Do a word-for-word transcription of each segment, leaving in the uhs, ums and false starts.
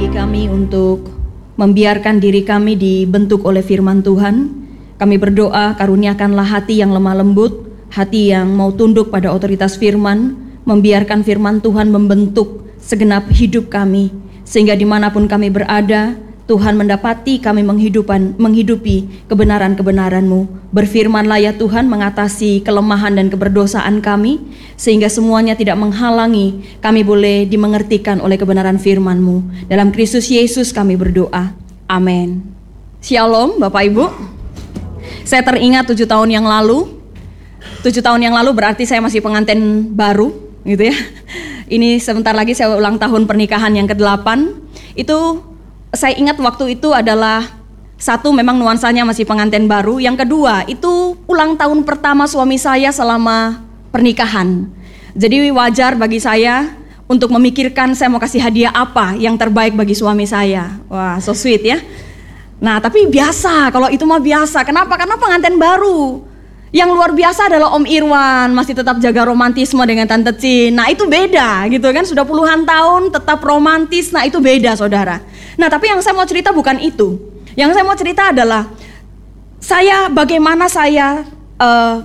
bagi kami untuk membiarkan diri kami dibentuk oleh firman Tuhan. Kami berdoa karuniakanlah hati yang lemah lembut, hati yang mau tunduk pada otoritas firman, membiarkan firman Tuhan membentuk segenap hidup kami, sehingga dimanapun kami berada, Tuhan mendapati kami menghidupan, menghidupi kebenaran-kebenaran-Mu. Berfirmanlah ya Tuhan, mengatasi kelemahan dan keberdosaan kami, sehingga semuanya tidak menghalangi kami boleh dimengertikan oleh kebenaran firman-Mu. Dalam Kristus Yesus kami berdoa. Amin. Shalom Bapak Ibu. Saya teringat tujuh tahun yang lalu. Tujuh tahun yang lalu berarti saya masih pengantin baru, gitu ya. Ini sebentar lagi saya ulang tahun pernikahan yang kedelapan. Itu saya ingat waktu itu adalah satu, memang nuansanya masih pengantin baru. Yang kedua, itu ulang tahun pertama suami saya selama pernikahan. Jadi wajar bagi saya untuk memikirkan saya mau kasih hadiah apa yang terbaik bagi suami saya. Wah, so sweet ya. Nah, tapi biasa, kalau itu mah biasa. Kenapa? Karena pengantin baru. Yang luar biasa adalah Om Irwan, masih tetap jaga romantisme dengan Tante Cin. Nah, itu beda gitu kan, sudah puluhan tahun tetap romantis. Nah, itu beda saudara. Nah, tapi yang saya mau cerita bukan itu. Yang saya mau cerita adalah saya bagaimana saya uh,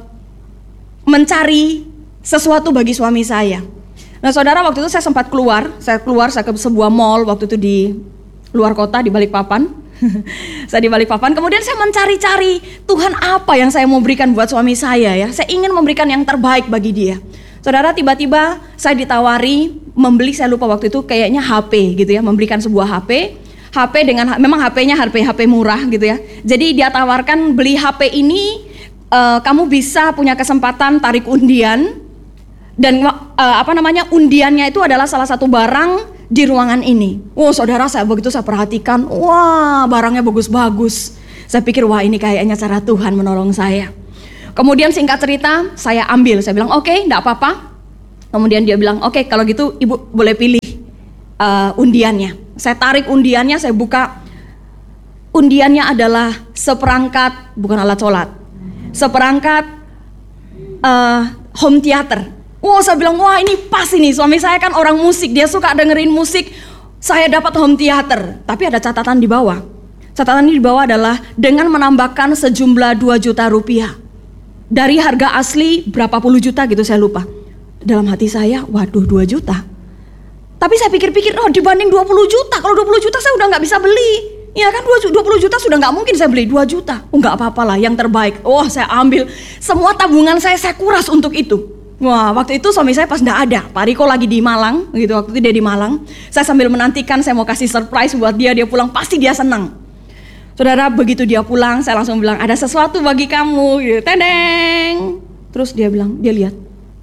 mencari sesuatu bagi suami saya. Nah, saudara, waktu itu saya sempat keluar, saya keluar saya ke sebuah mall waktu itu di luar kota di Balikpapan. Saya di Balikpapan, kemudian saya mencari-cari Tuhan apa yang saya mau berikan buat suami saya ya. Saya ingin memberikan yang terbaik bagi dia. Saudara, tiba-tiba saya ditawari membeli, saya lupa waktu itu kayaknya H P gitu ya, memberikan sebuah H P. H P dengan, memang H P-nya H P H P murah gitu ya. Jadi dia tawarkan beli H P ini, uh, kamu bisa punya kesempatan tarik undian. Dan uh, apa namanya undiannya itu adalah salah satu barang di ruangan ini. Wow, saudara, saya begitu saya perhatikan, wah barangnya bagus-bagus. Saya pikir wah ini kayaknya cara Tuhan menolong saya. Kemudian singkat cerita saya ambil, saya bilang oke, okay, enggak apa-apa. Kemudian dia bilang oke, okay, kalau gitu ibu boleh pilih uh, undiannya. Saya tarik undiannya, saya buka. Undiannya adalah seperangkat, bukan alat sholat, seperangkat uh, home theater. Wow, saya bilang, wah ini pas ini, suami saya kan orang musik, dia suka dengerin musik, saya dapat home theater. Tapi ada catatan di bawah. Catatan di bawah adalah dengan menambahkan sejumlah dua juta rupiah. Dari harga asli berapa puluh juta gitu saya lupa. Dalam hati saya, waduh dua juta. Tapi saya pikir-pikir, oh dibanding dua puluh juta, kalau dua puluh juta saya udah gak bisa beli. Ya kan dua puluh juta sudah gak mungkin saya beli, dua juta. Oh gak apa-apa lah, yang terbaik. Oh saya ambil, semua tabungan saya, saya kuras untuk itu. Wah, waktu itu suami saya pas enggak ada. Pak Riko lagi di Malang, gitu. Waktu itu dia di Malang. Saya sambil menantikan, saya mau kasih surprise buat dia. Dia pulang, pasti dia senang. Saudara, begitu dia pulang, saya langsung bilang, ada sesuatu bagi kamu. Gitu. Tedeng. Terus dia bilang, dia lihat,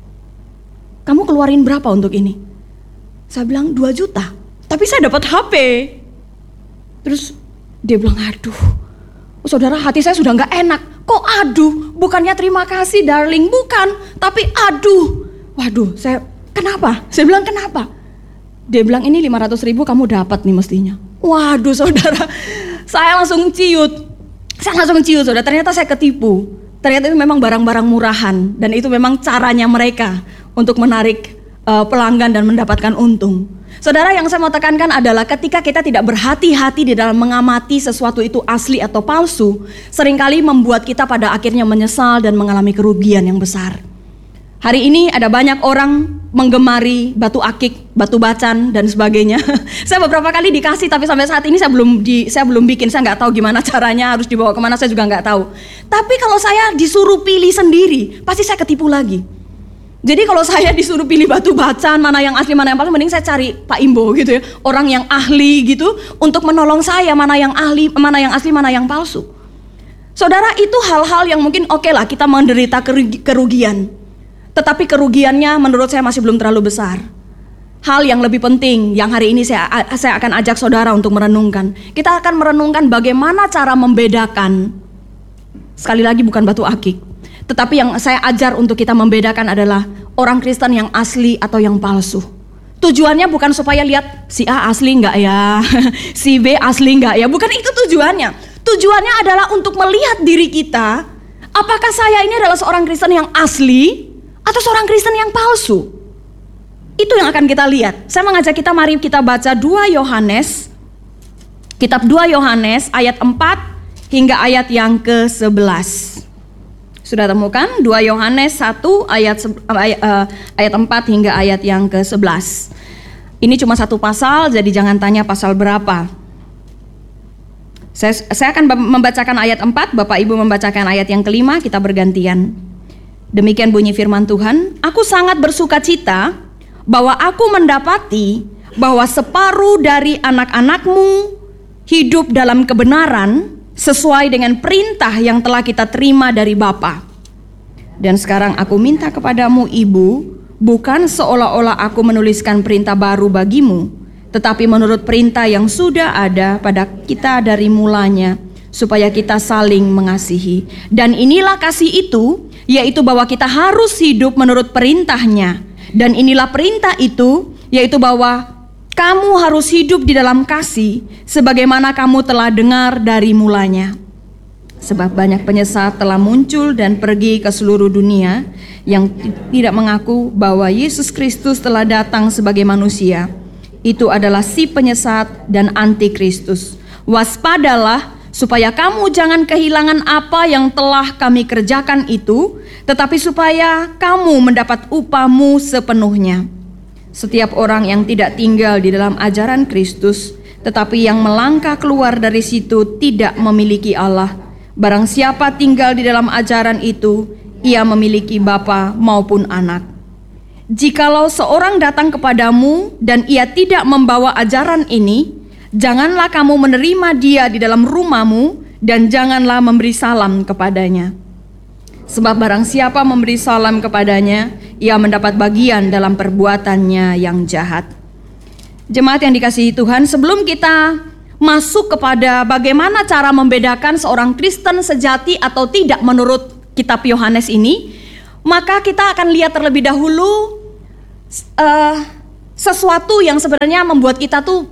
kamu keluarin berapa untuk ini? Saya bilang, dua juta. Tapi saya dapat H P. Terus dia bilang, aduh. Oh, saudara, hati saya sudah enggak enak. Kok aduh, bukannya terima kasih darling, bukan, tapi aduh. Waduh, saya kenapa? Saya bilang kenapa? Dia bilang ini lima ratus ribu kamu dapat nih mestinya. Waduh saudara, saya langsung ciut. Saya langsung ciut saudara, ternyata saya ketipu. Ternyata itu memang barang-barang murahan. Dan itu memang caranya mereka untuk menarik uh, pelanggan dan mendapatkan untung. Saudara, yang saya mau tekankan adalah ketika kita tidak berhati-hati di dalam mengamati sesuatu itu asli atau palsu, seringkali membuat kita pada akhirnya menyesal dan mengalami kerugian yang besar. Hari ini ada banyak orang menggemari batu akik, batu bacan dan sebagainya. Saya beberapa kali dikasih, tapi sampai saat ini saya belum di, saya belum bikin. Saya nggak tahu gimana caranya, harus dibawa kemana saya juga nggak tahu. Tapi kalau saya disuruh pilih sendiri, pasti saya ketipu lagi. Jadi kalau saya disuruh pilih batu bacan, mana yang asli, mana yang palsu, mending saya cari Pak Imbo gitu ya. Orang yang ahli gitu, untuk menolong saya, mana yang ahli, mana yang asli, mana yang palsu. Saudara, itu hal-hal yang mungkin oke okay lah kita menderita kerugian. Tetapi kerugiannya menurut saya masih belum terlalu besar. Hal yang lebih penting yang hari ini saya, saya akan ajak saudara untuk merenungkan. Kita akan merenungkan bagaimana cara membedakan, sekali lagi bukan batu akik, tetapi yang saya ajar untuk kita membedakan adalah orang Kristen yang asli atau yang palsu. Tujuannya bukan supaya lihat si A asli enggak ya, si B asli enggak ya, bukan itu tujuannya. Tujuannya adalah untuk melihat diri kita, apakah saya ini adalah seorang Kristen yang asli atau seorang Kristen yang palsu. Itu yang akan kita lihat. Saya mengajak kita, mari kita baca dua Yohanes Kitab dua Yohanes ayat empat hingga ayat yang ke sebelas. Sudah temukan? dua Yohanes satu ayat ayat, uh, ayat empat hingga ayat yang ke sebelas. Ini cuma satu pasal, jadi jangan tanya pasal berapa. Saya, saya akan membacakan ayat empat, Bapak Ibu membacakan ayat yang kelima, kita bergantian. Demikian bunyi firman Tuhan, aku sangat bersuka cita bahwa aku mendapati bahwa separuh dari anak-anakmu hidup dalam kebenaran sesuai dengan perintah yang telah kita terima dari Bapa. Dan sekarang aku minta kepadamu Ibu, bukan seolah-olah aku menuliskan perintah baru bagimu, tetapi menurut perintah yang sudah ada pada kita dari mulanya, supaya kita saling mengasihi. Dan inilah kasih itu, yaitu bahwa kita harus hidup menurut perintahnya. Dan inilah perintah itu, yaitu bahwa kamu harus hidup di dalam kasih, sebagaimana kamu telah dengar dari mulanya. Sebab banyak penyesat telah muncul dan pergi ke seluruh dunia, yang tidak mengaku bahwa Yesus Kristus telah datang sebagai manusia. Itu adalah si penyesat dan antikristus. Waspadalah supaya kamu jangan kehilangan apa yang telah kami kerjakan itu, tetapi supaya kamu mendapat upahmu sepenuhnya. Setiap orang yang tidak tinggal di dalam ajaran Kristus, tetapi yang melangkah keluar dari situ tidak memiliki Allah. Barang siapa tinggal di dalam ajaran itu, ia memiliki bapa maupun anak. Jikalau seorang datang kepadamu dan ia tidak membawa ajaran ini, janganlah kamu menerima dia di dalam rumahmu dan janganlah memberi salam kepadanya. Sebab barang siapa memberi salam kepadanya, ia mendapat bagian dalam perbuatannya yang jahat. Jemaat yang dikasihi Tuhan, sebelum kita masuk kepada bagaimana cara membedakan seorang Kristen sejati atau tidak menurut kitab Yohanes ini, maka kita akan lihat terlebih dahulu uh, sesuatu yang sebenarnya membuat kita tuh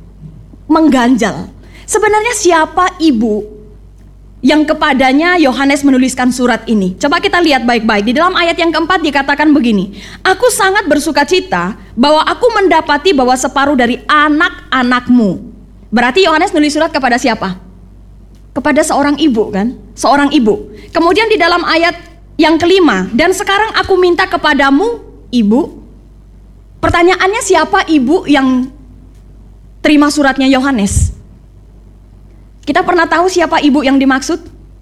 mengganjal. Sebenarnya siapa ibu yang kepadanya Yohanes menuliskan surat ini? Coba kita lihat baik-baik. Di dalam ayat yang keempat dikatakan begini, aku sangat bersuka cita bahwa aku mendapati bahwa separuh dari anak-anakmu. Berarti Yohanes nulis surat kepada siapa? Kepada seorang ibu kan? Seorang ibu. Kemudian di dalam ayat yang kelima, dan sekarang aku minta kepadamu ibu. Pertanyaannya, siapa ibu yang terima suratnya Yohanes? Kita pernah tahu siapa ibu yang dimaksud?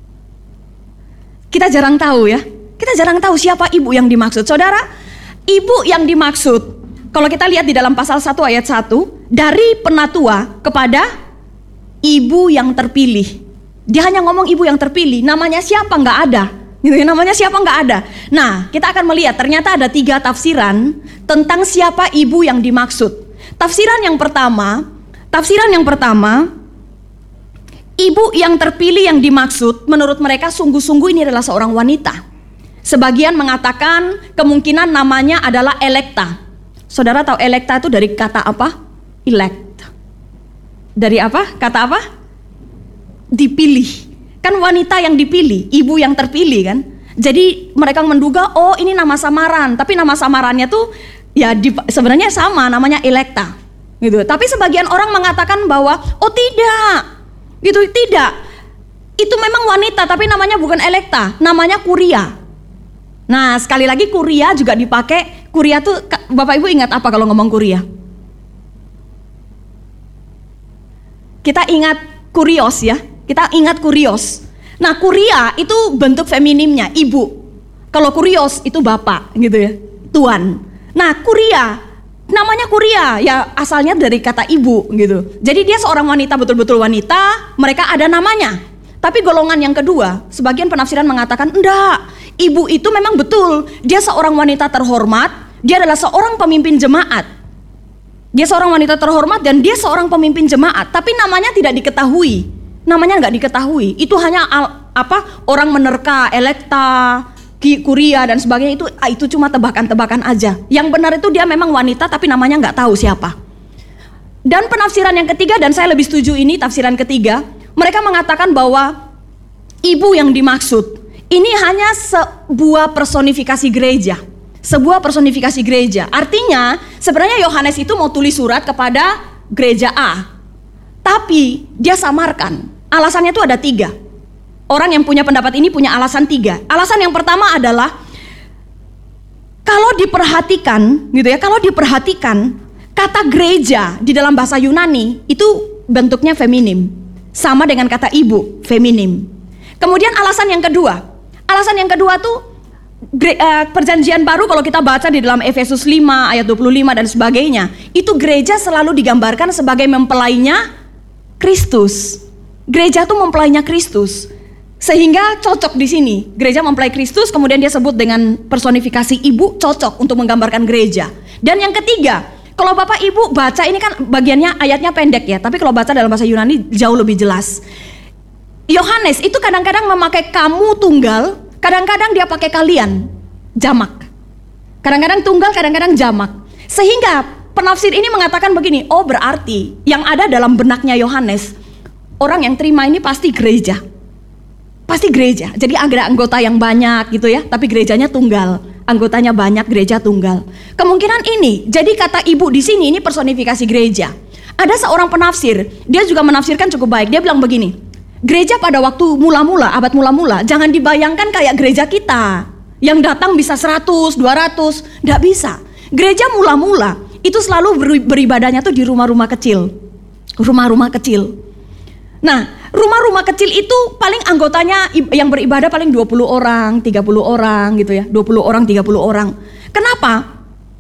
Kita jarang tahu ya. Kita jarang tahu siapa ibu yang dimaksud. Saudara, ibu yang dimaksud, kalau kita lihat di dalam pasal satu ayat satu, dari penatua kepada ibu yang terpilih. Dia hanya ngomong ibu yang terpilih, namanya siapa nggak ada. Gitu ya, namanya siapa nggak ada. Nah, kita akan melihat ternyata ada tiga tafsiran tentang siapa ibu yang dimaksud. Tafsiran yang pertama, tafsiran yang pertama, ibu yang terpilih yang dimaksud menurut mereka sungguh-sungguh ini adalah seorang wanita. Sebagian mengatakan kemungkinan namanya adalah Elekta. Saudara tahu Elekta itu dari kata apa? Elect. Dari apa? Kata apa? Dipilih. Kan wanita yang dipilih, ibu yang terpilih kan. Jadi mereka menduga, oh ini nama samaran, tapi nama samarannya tuh ya di, sebenarnya sama, namanya Elekta. Gitu. Tapi sebagian orang mengatakan bahwa oh tidak. Gitu, tidak. Itu memang wanita, tapi namanya bukan Elekta, namanya Kuria. Nah, sekali lagi Kuria juga dipakai. Kuria tuh, Bapak Ibu ingat apa kalau ngomong Kuria? Kita ingat Kurios ya, kita ingat Kurios. Nah, Kuria itu bentuk feminimnya, ibu. Kalau Kurios itu bapak gitu ya, tuan. Nah, Kuria, namanya Kuria, ya asalnya dari kata ibu gitu. Jadi dia seorang wanita, betul-betul wanita, mereka ada namanya. Tapi golongan yang kedua, sebagian penafsiran mengatakan, enggak, ibu itu memang betul, dia seorang wanita terhormat, dia adalah seorang pemimpin jemaat. Dia seorang wanita terhormat dan dia seorang pemimpin jemaat, tapi namanya tidak diketahui. Namanya nggak diketahui. Itu hanya al, apa? Orang menerka, Elekta, Kuria dan sebagainya, itu itu cuma tebakan-tebakan aja. Yang benar itu dia memang wanita tapi namanya nggak tahu siapa. Dan penafsiran yang ketiga, dan saya lebih setuju ini tafsiran ketiga, mereka mengatakan bahwa ibu yang dimaksud ini hanya sebuah personifikasi gereja. Sebuah personifikasi gereja. Artinya sebenarnya Yohanes itu mau tulis surat kepada gereja A. Tapi dia samarkan. Alasannya itu ada tiga. Orang yang punya pendapat ini punya alasan tiga. Alasan yang pertama adalah kalau diperhatikan, gitu ya, kalau diperhatikan kata gereja di dalam bahasa Yunani itu bentuknya feminim, sama dengan kata ibu, feminim. Kemudian alasan yang kedua, alasan yang kedua tuh perjanjian baru kalau kita baca di dalam Efesus lima ayat dua puluh lima dan sebagainya, itu gereja selalu digambarkan sebagai mempelainya Kristus. Gereja tuh mempelainya Kristus. Sehingga cocok di sini, gereja mempelai Kristus, kemudian dia sebut dengan personifikasi ibu, cocok untuk menggambarkan gereja. Dan yang ketiga, kalau Bapak Ibu baca ini kan bagiannya ayatnya pendek ya, tapi kalau baca dalam bahasa Yunani jauh lebih jelas. Yohanes itu kadang-kadang memakai kamu tunggal, kadang-kadang dia pakai kalian, jamak. Kadang-kadang tunggal, kadang-kadang jamak. Sehingga penafsir ini mengatakan begini, oh berarti yang ada dalam benaknya Yohanes, orang yang terima ini pasti gereja. Pasti gereja, jadi ada anggota yang banyak gitu ya, tapi gerejanya tunggal, anggotanya banyak, gereja tunggal. Kemungkinan ini, jadi kata ibu di sini ini personifikasi gereja. Ada seorang penafsir, dia juga menafsirkan cukup baik. Dia bilang begini, gereja pada waktu mula-mula, abad mula-mula, jangan dibayangkan kayak gereja kita yang datang bisa seratus, dua ratus, enggak bisa. Gereja mula-mula itu selalu beribadahnya tuh di rumah-rumah kecil, rumah-rumah kecil. Nah, rumah-rumah kecil itu paling anggotanya yang beribadah paling dua puluh orang, tiga puluh orang gitu ya. dua puluh orang, tiga puluh orang. Kenapa?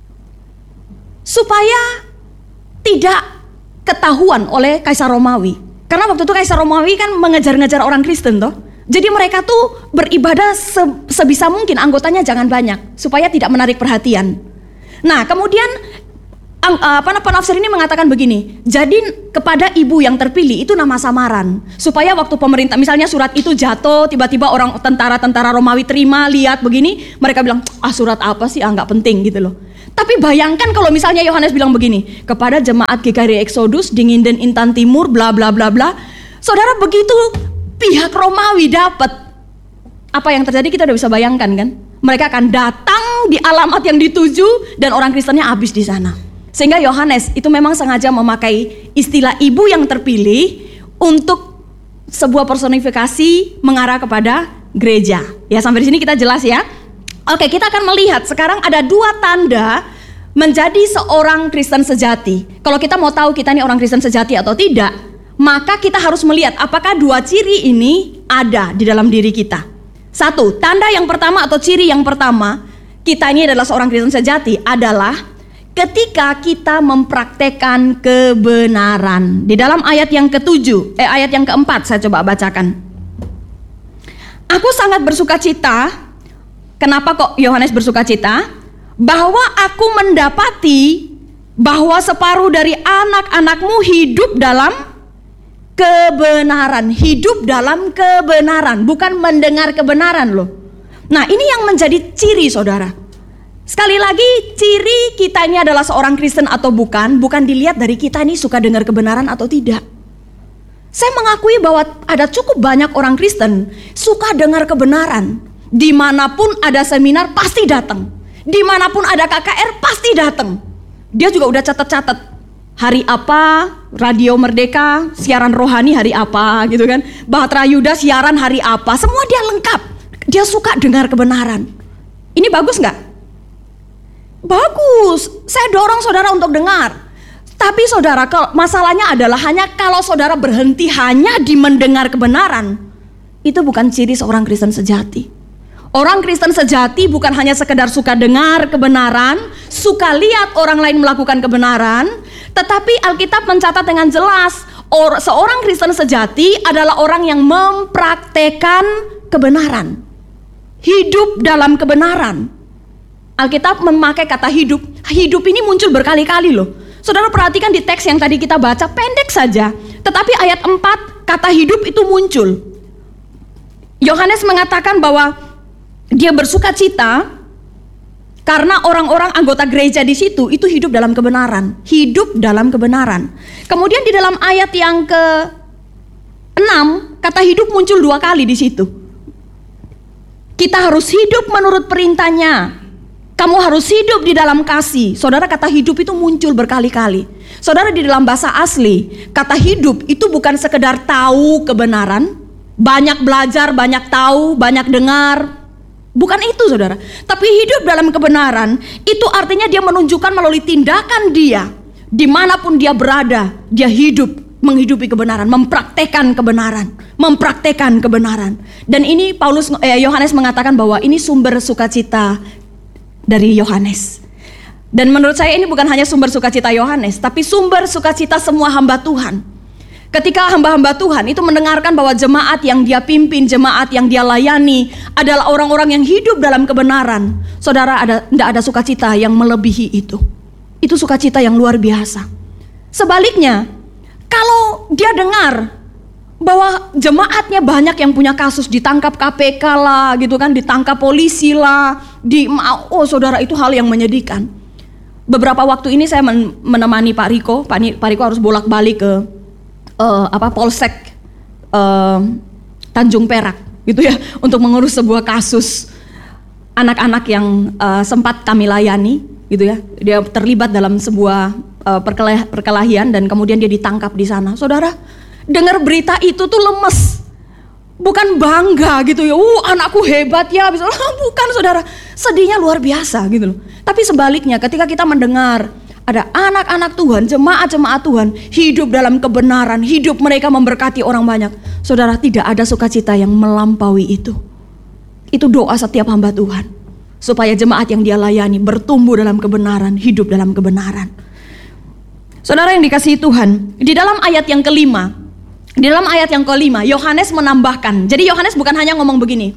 Supaya tidak ketahuan oleh Kaisar Romawi. Karena waktu itu Kaisar Romawi kan mengejar-ngejar orang Kristen toh. Jadi mereka tuh beribadah se- sebisa mungkin anggotanya jangan banyak supaya tidak menarik perhatian. Nah, kemudian apa penafsir ini mengatakan begini, jadi kepada ibu yang terpilih itu nama samaran, supaya waktu pemerintah misalnya surat itu jatuh, tiba-tiba orang tentara-tentara Romawi terima, lihat begini, mereka bilang, ah surat apa sih, ah nggak penting gitu loh. Tapi bayangkan kalau misalnya Yohanes bilang begini, kepada jemaat G K R I Exodus di Nginden Intan Timur, bla bla bla bla. Saudara, begitu pihak Romawi dapat, apa yang terjadi kita udah bisa bayangkan kan? Mereka akan datang di alamat yang dituju dan orang Kristennya habis di sana. Sehingga Yohanes itu memang sengaja memakai istilah ibu yang terpilih untuk sebuah personifikasi mengarah kepada gereja. Ya, sampai di sini kita jelas ya. Oke, kita akan melihat sekarang ada dua tanda menjadi seorang Kristen sejati. Kalau kita mau tahu kita ini orang Kristen sejati atau tidak, maka kita harus melihat apakah dua ciri ini ada di dalam diri kita. Satu, tanda yang pertama atau ciri yang pertama kita ini adalah seorang Kristen sejati adalah ketika kita mempraktekkan kebenaran. Di dalam ayat yang ketujuh, eh ayat yang keempat saya coba bacakan. Aku sangat bersuka cita. Kenapa kok Yohanes bersuka cita? Bahwa aku mendapati bahwa separuh dari anak-anakmu hidup dalam kebenaran. Hidup dalam kebenaran, bukan mendengar kebenaran loh. Nah, ini yang menjadi ciri saudara. Sekali lagi, ciri kita ini adalah seorang Kristen atau bukan, bukan dilihat dari kita ini suka dengar kebenaran atau tidak. Saya mengakui bahwa ada cukup banyak orang Kristen suka dengar kebenaran. Dimanapun ada seminar pasti datang. Dimanapun ada K K R pasti datang. Dia juga udah catat-catat. Hari apa, Radio Merdeka, siaran rohani hari apa gitu kan. Bahtera Yuda siaran hari apa, semua dia lengkap. Dia suka dengar kebenaran. Ini bagus gak? Bagus, saya dorong saudara untuk dengar. Tapi saudara, masalahnya adalah hanya kalau saudara berhenti hanya di mendengar kebenaran, itu bukan ciri seorang Kristen sejati. Orang Kristen sejati bukan hanya sekedar suka dengar kebenaran, suka lihat orang lain melakukan kebenaran, tetapi Alkitab mencatat dengan jelas, or, seorang Kristen sejati adalah orang yang mempraktekkan kebenaran, hidup dalam kebenaran. Alkitab memakai kata hidup. Hidup ini muncul berkali-kali loh. Saudara perhatikan di teks yang tadi kita baca, pendek saja. Tetapi ayat empat, kata hidup itu muncul. Yohanes mengatakan bahwa dia bersuka cita karena orang-orang anggota gereja di situ itu hidup dalam kebenaran. Hidup dalam kebenaran. Kemudian di dalam ayat yang ke enam, kata hidup muncul dua kali di situ. Kita harus hidup menurut perintahnya. Kamu harus hidup di dalam kasih. Saudara, kata hidup itu muncul berkali-kali. Saudara, di dalam bahasa asli, kata hidup itu bukan sekedar tahu kebenaran, banyak belajar, banyak tahu, banyak dengar. Bukan itu, saudara. Tapi hidup dalam kebenaran itu artinya dia menunjukkan melalui tindakan dia, dimanapun dia berada, dia hidup, menghidupi kebenaran, mempraktekkan kebenaran, mempraktekkan kebenaran. Dan ini Paulus, eh, Yohanes mengatakan bahwa ini sumber sukacita dari Yohanes. Dan menurut saya ini bukan hanya sumber sukacita Yohanes, tapi sumber sukacita semua hamba Tuhan. Ketika hamba-hamba Tuhan itu mendengarkan bahwa jemaat yang dia pimpin, jemaat yang dia layani adalah orang-orang yang hidup dalam kebenaran. Saudara, ada tidak ada sukacita yang melebihi itu. Itu sukacita yang luar biasa. Sebaliknya, kalau dia dengar bahwa jemaatnya banyak yang punya kasus, ditangkap K P K lah gitu kan, ditangkap polisi lah, di oh saudara, itu hal yang menyedihkan. Beberapa waktu ini saya menemani Pak Riko, Pak, Pak Riko harus bolak-balik ke uh, apa Polsek uh, Tanjung Perak gitu ya, untuk mengurus sebuah kasus anak-anak yang uh, sempat kami layani gitu ya. Dia terlibat dalam sebuah uh, perkelah, perkelahian dan kemudian dia ditangkap di sana. Saudara, dengar berita itu tuh lemes, bukan bangga gitu ya, uh anakku hebat ya, bukan saudara, sedihnya luar biasa gitu loh. Tapi sebaliknya, ketika kita mendengar ada anak-anak Tuhan, jemaat-jemaat Tuhan hidup dalam kebenaran, hidup mereka memberkati orang banyak, saudara, tidak ada sukacita yang melampaui itu. Itu doa setiap hamba Tuhan, supaya jemaat yang dia layani bertumbuh dalam kebenaran, hidup dalam kebenaran. Saudara yang dikasihi Tuhan, di dalam ayat yang kelima, Di dalam ayat yang kelima, Yohanes menambahkan. Jadi Yohanes bukan hanya ngomong begini,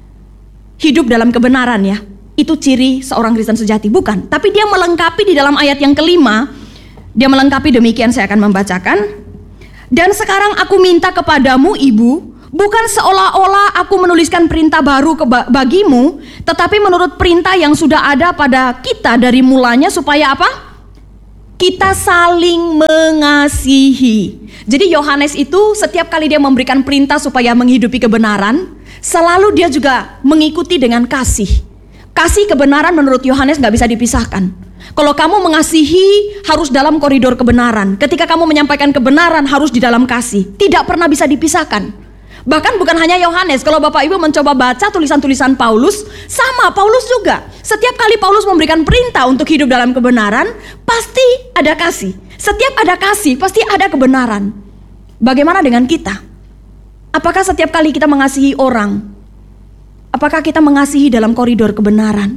hidup dalam kebenaran ya, itu ciri seorang Kristen sejati, bukan. Tapi dia melengkapi di dalam ayat yang kelima. Dia melengkapi demikian, saya akan membacakan. Dan sekarang aku minta kepadamu ibu, bukan seolah-olah aku menuliskan perintah baru ke bagimu, tetapi menurut perintah yang sudah ada pada kita dari mulanya, supaya apa? Kita saling mengasihi. Jadi Yohanes itu setiap kali dia memberikan perintah supaya menghidupi kebenaran, selalu dia juga mengikuti dengan kasih. Kasih kebenaran menurut Yohanes gak bisa dipisahkan. Kalau kamu mengasihi harus dalam koridor kebenaran. Ketika kamu menyampaikan kebenaran harus di dalam kasih. Tidak pernah bisa dipisahkan. Bahkan bukan hanya Yohanes, kalau Bapak Ibu mencoba baca tulisan-tulisan Paulus, sama Paulus juga. Setiap kali Paulus memberikan perintah untuk hidup dalam kebenaran, pasti ada kasih. Setiap ada kasih, pasti ada kebenaran. Bagaimana dengan kita? Apakah setiap kali kita mengasihi orang, apakah kita mengasihi dalam koridor kebenaran?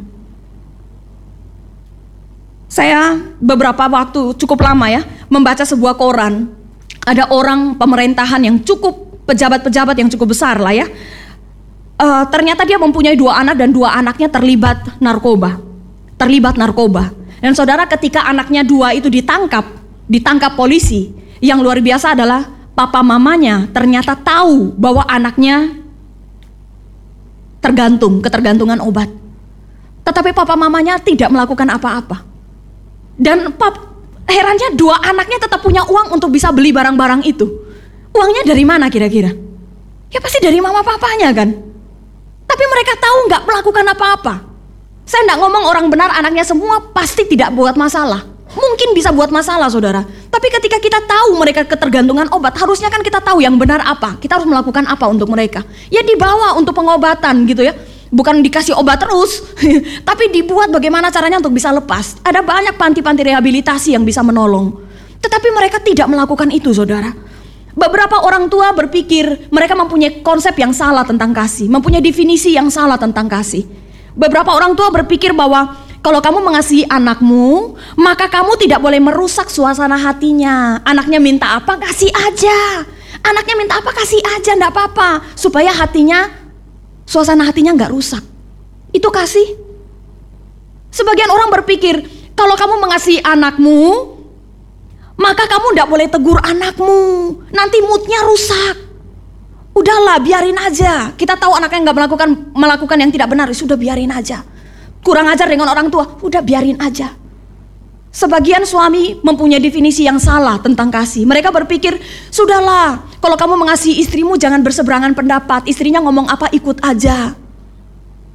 Saya beberapa waktu, cukup lama ya, membaca sebuah koran. Ada orang pemerintahan yang cukup, pejabat-pejabat yang cukup besar lah ya. Uh, ternyata dia mempunyai dua anak dan dua anaknya terlibat narkoba. Terlibat narkoba. Dan saudara, ketika anaknya dua itu ditangkap, ditangkap polisi, yang luar biasa adalah papa mamanya ternyata tahu bahwa anaknya tergantung, ketergantungan obat. Tetapi papa mamanya tidak melakukan apa-apa. Dan pap, herannya dua anaknya tetap punya uang untuk bisa beli barang-barang itu. Uangnya dari mana kira-kira? Ya pasti dari mama papanya kan. Tapi mereka tahu nggak melakukan apa-apa. Saya nggak ngomong orang benar anaknya semua pasti tidak buat masalah. Mungkin bisa buat masalah saudara. Tapi ketika kita tahu mereka ketergantungan obat, harusnya kan kita tahu yang benar apa. Kita harus melakukan apa untuk mereka. Ya dibawa untuk pengobatan gitu ya. Bukan dikasih obat terus, tapi dibuat bagaimana caranya untuk bisa lepas. Ada banyak panti-panti rehabilitasi yang bisa menolong. Tetapi mereka tidak melakukan itu saudara. Beberapa orang tua berpikir mereka mempunyai konsep yang salah tentang kasih, mempunyai definisi yang salah tentang kasih. Beberapa orang tua berpikir bahwa kalau kamu mengasihi anakmu, maka kamu tidak boleh merusak suasana hatinya. Anaknya minta apa, kasih aja. Anaknya minta apa, kasih aja, enggak apa-apa. Supaya hatinya, suasana hatinya enggak rusak. Itu kasih. Sebagian orang berpikir, kalau kamu mengasihi anakmu, maka kamu tidak boleh tegur anakmu, nanti moodnya rusak. Udahlah, biarin aja. Kita tahu anaknya nggak melakukan melakukan yang tidak benar, sudah biarin aja. Kurang ajar dengan orang tua, udah biarin aja. Sebagian suami mempunyai definisi yang salah tentang kasih. Mereka berpikir, sudahlah, kalau kamu mengasihi istrimu jangan berseberangan pendapat. Istrinya ngomong apa ikut aja.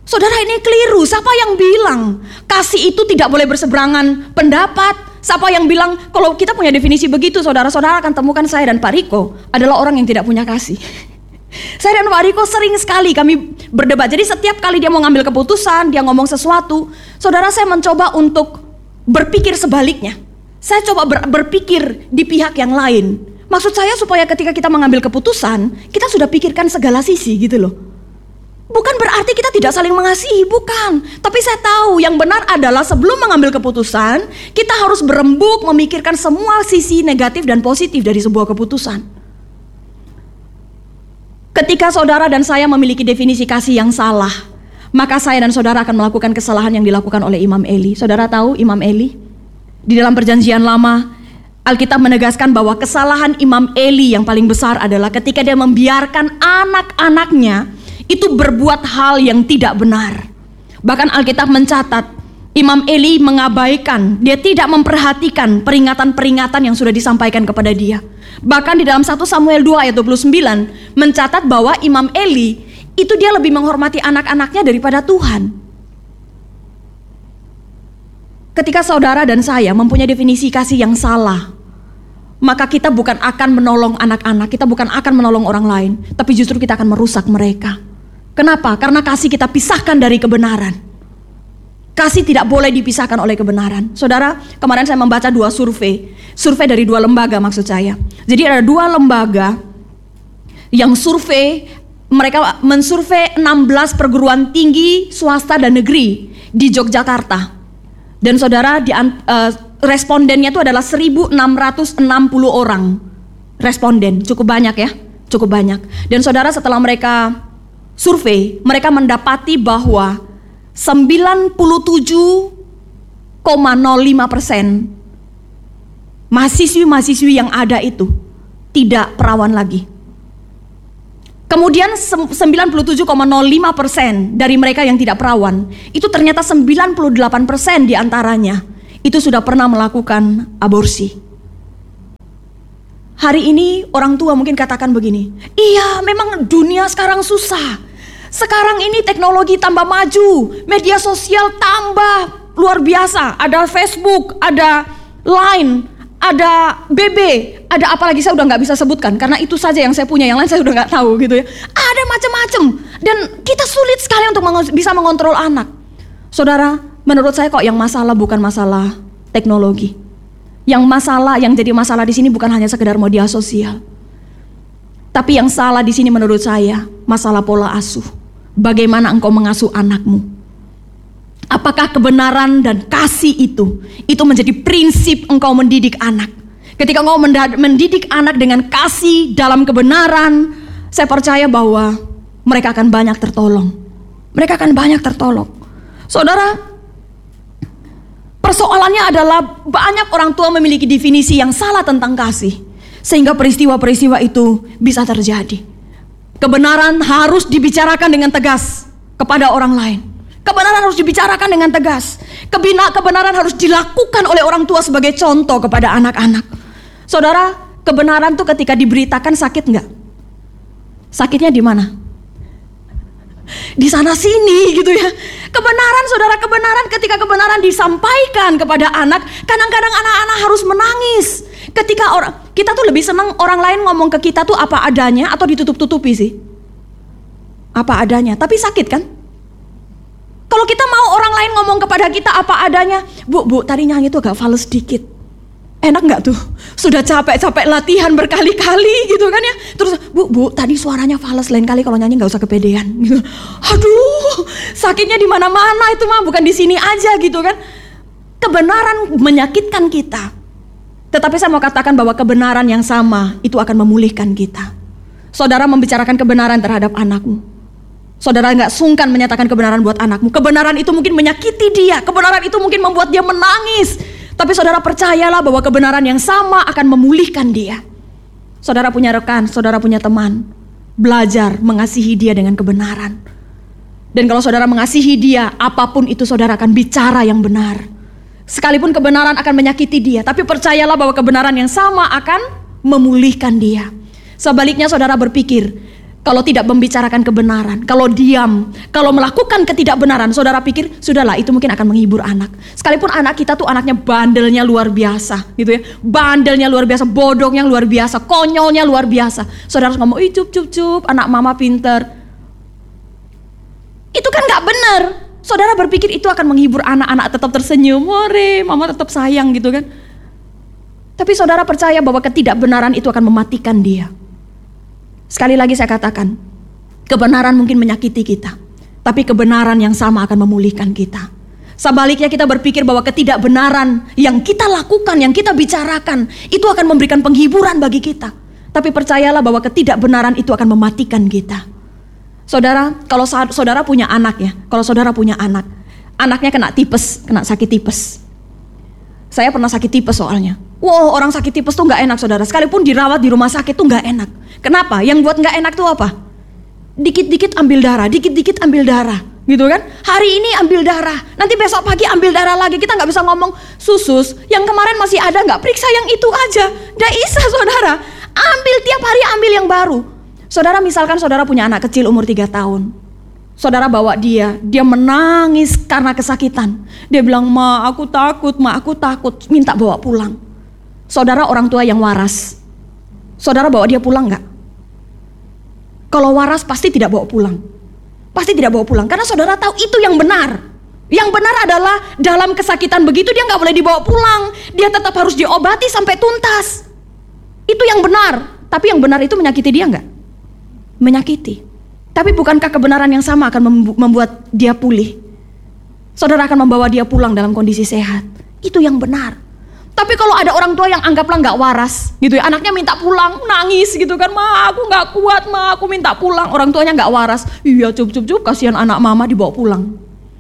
Saudara, ini keliru. Siapa yang bilang kasih itu tidak boleh berseberangan pendapat? Siapa yang bilang kalau kita punya definisi begitu, saudara-saudara akan temukan saya dan Pak Riko adalah orang yang tidak punya kasih. Saya dan Pak Riko sering sekali kami berdebat. Jadi setiap kali dia mau ngambil keputusan, dia ngomong sesuatu, saudara, saya mencoba untuk berpikir sebaliknya. Saya coba ber, berpikir di pihak yang lain. Maksud saya supaya ketika kita mengambil keputusan, kita sudah pikirkan segala sisi gitu loh. Bukan berarti kita tidak saling mengasihi, bukan. Tapi saya tahu yang benar adalah sebelum mengambil keputusan, kita harus berembuk memikirkan semua sisi negatif dan positif dari sebuah keputusan. Ketika saudara dan saya memiliki definisi kasih yang salah, maka saya dan saudara akan melakukan kesalahan yang dilakukan oleh Imam Eli. Saudara tahu Imam Eli? Di dalam perjanjian lama, Alkitab menegaskan bahwa kesalahan Imam Eli yang paling besar adalah ketika dia membiarkan anak-anaknya itu berbuat hal yang tidak benar. Bahkan Alkitab mencatat Imam Eli mengabaikan, dia tidak memperhatikan peringatan-peringatan yang sudah disampaikan kepada dia. Bahkan di dalam satu Samuel dua ayat dua puluh sembilan mencatat bahwa Imam Eli itu dia lebih menghormati anak-anaknya daripada Tuhan. Ketika saudara dan saya mempunyai definisi kasih yang salah, maka kita bukan akan menolong anak-anak, kita bukan akan menolong orang lain, tapi justru kita akan merusak mereka. Kenapa? Karena kasih kita pisahkan dari kebenaran. Kasih tidak boleh dipisahkan oleh kebenaran. Saudara, kemarin saya membaca dua survei. Survei dari dua lembaga maksud saya. Jadi ada dua lembaga yang survei, mereka mensurvei enam belas perguruan tinggi swasta dan negeri di Yogyakarta. Dan saudara, di, uh, respondennya itu adalah seribu enam ratus enam puluh orang. Responden, cukup banyak ya, cukup banyak. Dan saudara, setelah mereka survei, mereka mendapati bahwa sembilan puluh tujuh koma nol lima persen mahasiswi-mahasiswi yang ada itu tidak perawan lagi. Kemudian sembilan puluh tujuh koma nol lima persen dari mereka yang tidak perawan, itu ternyata sembilan puluh delapan persen diantaranya itu sudah pernah melakukan aborsi. Hari ini orang tua mungkin katakan begini, iya memang dunia sekarang susah. Sekarang ini teknologi tambah maju, media sosial tambah luar biasa. Ada Facebook, ada Line, ada B B, ada apa lagi saya udah gak bisa sebutkan. Karena itu saja yang saya punya, yang lain saya udah gak tahu gitu ya. Ada macam-macam. Dan kita sulit sekali untuk meng- bisa mengontrol anak. Saudara, menurut saya kok yang masalah bukan masalah teknologi. Yang masalah, yang jadi masalah di sini bukan hanya sekedar media sosial. Tapi yang salah di sini menurut saya masalah pola asuh. Bagaimana engkau mengasuh anakmu? Apakah kebenaran dan kasih itu itu menjadi prinsip engkau mendidik anak? Ketika engkau mendidik anak dengan kasih dalam kebenaran, saya percaya bahwa mereka akan banyak tertolong. Mereka akan banyak tertolong. Saudara, persoalannya adalah banyak orang tua memiliki definisi yang salah tentang kasih, sehingga peristiwa-peristiwa itu bisa terjadi. Kebenaran harus dibicarakan dengan tegas kepada orang lain. Kebenaran harus dibicarakan dengan tegas. Kebina, kebenaran harus dilakukan oleh orang tua sebagai contoh kepada anak-anak. Saudara, kebenaran tuh ketika diberitakan sakit nggak? Sakitnya di mana? Di sana sini gitu ya. Kebenaran, saudara, kebenaran ketika kebenaran disampaikan kepada anak, kadang-kadang anak-anak harus menangis. Ketika orang kita tuh lebih senang orang lain ngomong ke kita tuh apa adanya atau ditutup-tutupi sih? Apa adanya, tapi sakit kan? Kalau kita mau orang lain ngomong kepada kita apa adanya, Bu, Bu, tadi nyanyi tuh agak fals sedikit. Enak nggak tuh? Sudah capek-capek latihan berkali-kali gitu kan ya. Terus, Bu, Bu, tadi suaranya fals, lain kali kalau nyanyi nggak usah kepedean. Gitu. Aduh, sakitnya di mana-mana itu mah, bukan di sini aja gitu kan. Kebenaran menyakitkan kita. Tetapi saya mau katakan bahwa kebenaran yang sama itu akan memulihkan kita. Saudara membicarakan kebenaran terhadap anakmu. Saudara nggak sungkan menyatakan kebenaran buat anakmu. Kebenaran itu mungkin menyakiti dia. Kebenaran itu mungkin membuat dia menangis. Tapi saudara percayalah bahwa kebenaran yang sama akan memulihkan dia. Saudara punya rekan, saudara punya teman. Belajar mengasihi dia dengan kebenaran. Dan kalau saudara mengasihi dia, apapun itu saudara akan bicara yang benar. Sekalipun kebenaran akan menyakiti dia, tapi percayalah bahwa kebenaran yang sama akan memulihkan dia. Sebaliknya saudara berpikir, Kalau tidak membicarakan kebenaran, kalau diam, kalau melakukan ketidakbenaran, saudara pikir, sudahlah itu mungkin akan menghibur anak. Sekalipun anak kita tuh anaknya bandelnya luar biasa, gitu ya. Bandelnya luar biasa, bodohnya luar biasa, konyolnya luar biasa. Saudara ngomong, ih cup cup cup, anak mama pinter. Itu kan gak benar. Saudara berpikir itu akan menghibur anak-anak tetap tersenyum, more, mama tetap sayang gitu kan. Tapi saudara percaya bahwa ketidakbenaran itu akan mematikan dia. Sekali lagi saya katakan, kebenaran mungkin menyakiti kita, tapi kebenaran yang sama akan memulihkan kita. Sebaliknya kita berpikir bahwa ketidakbenaran yang kita lakukan, yang kita bicarakan, itu akan memberikan penghiburan bagi kita. Tapi percayalah bahwa ketidakbenaran itu akan mematikan kita. Saudara, kalau saudara punya anak ya, kalau saudara punya anak, anaknya kena tipes, kena sakit tipes. Saya pernah sakit tipes soalnya. Wow, orang sakit tipes tuh gak enak saudara. Sekalipun dirawat di rumah sakit tuh gak enak. Kenapa? Yang buat gak enak tuh apa? Dikit-dikit ambil darah, dikit-dikit ambil darah. Gitu kan? Hari ini ambil darah, nanti besok pagi ambil darah lagi. Kita gak bisa ngomong, susus yang kemarin masih ada gak? Periksa yang itu aja. Gak bisa saudara. Ambil tiap hari, ambil yang baru. Saudara misalkan saudara punya anak kecil umur tiga tahun. Saudara bawa dia, dia menangis karena kesakitan. Dia bilang, ma aku takut, ma aku takut, minta bawa pulang. Saudara orang tua yang waras, saudara bawa dia pulang gak? Kalau waras pasti tidak bawa pulang. Pasti tidak bawa pulang, karena saudara tahu itu yang benar. Yang benar adalah dalam kesakitan begitu dia gak boleh dibawa pulang. Dia tetap harus diobati sampai tuntas. Itu yang benar. Tapi yang benar itu menyakiti dia gak? Menyakiti. Tapi bukankah kebenaran yang sama akan membuat dia pulih? Saudara akan membawa dia pulang dalam kondisi sehat. Itu yang benar. Tapi kalau ada orang tua yang anggaplah gak waras gitu ya, anaknya minta pulang, nangis gitu kan, ma aku gak kuat, ma aku minta pulang. Orang tuanya gak waras, iya cup cup cup, kasihan anak mama dibawa pulang.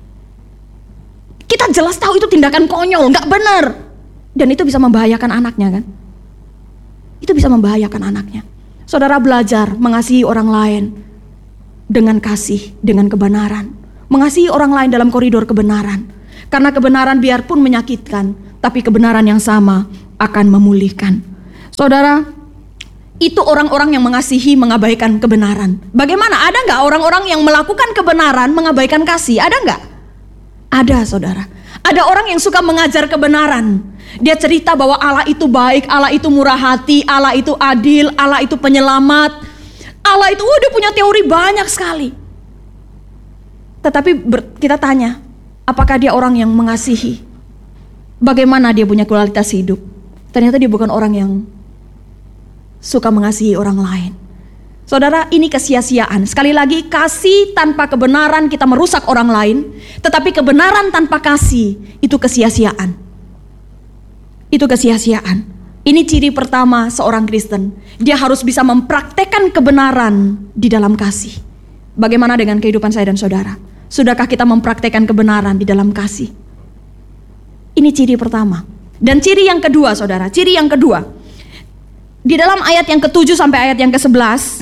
Kita jelas tahu itu tindakan konyol, gak benar. Dan itu bisa membahayakan anaknya kan. Itu bisa membahayakan anaknya. Saudara belajar mengasihi orang lain dengan kasih, dengan kebenaran. Mengasihi orang lain dalam koridor kebenaran. Karena kebenaran biarpun menyakitkan, tapi kebenaran yang sama akan memulihkan. Saudara, itu orang-orang yang mengasihi mengabaikan kebenaran. Bagaimana? Ada nggak orang-orang yang melakukan kebenaran mengabaikan kasih? Ada nggak? Ada saudara. Ada orang yang suka mengajar kebenaran. Dia cerita bahwa Allah itu baik, Allah itu murah hati, Allah itu adil, Allah itu penyelamat. Allah itu, oh dia punya teori banyak sekali. Tetapi ber, kita tanya, apakah dia orang yang mengasihi? Bagaimana dia punya kualitas hidup? Ternyata dia bukan orang yang suka mengasihi orang lain. Saudara, ini kesia-siaan. Sekali lagi, kasih tanpa kebenaran kita merusak orang lain. Tetapi kebenaran tanpa kasih, itu kesia-siaan. Itu kesia-siaan. Ini ciri pertama seorang Kristen. Dia harus bisa mempraktekkan kebenaran di dalam kasih. Bagaimana dengan kehidupan saya dan saudara? Sudahkah kita mempraktekkan kebenaran di dalam kasih? Ini ciri pertama. Dan ciri yang kedua saudara, ciri yang kedua. Di dalam ayat yang ketujuh sampai ayat yang kesebelas,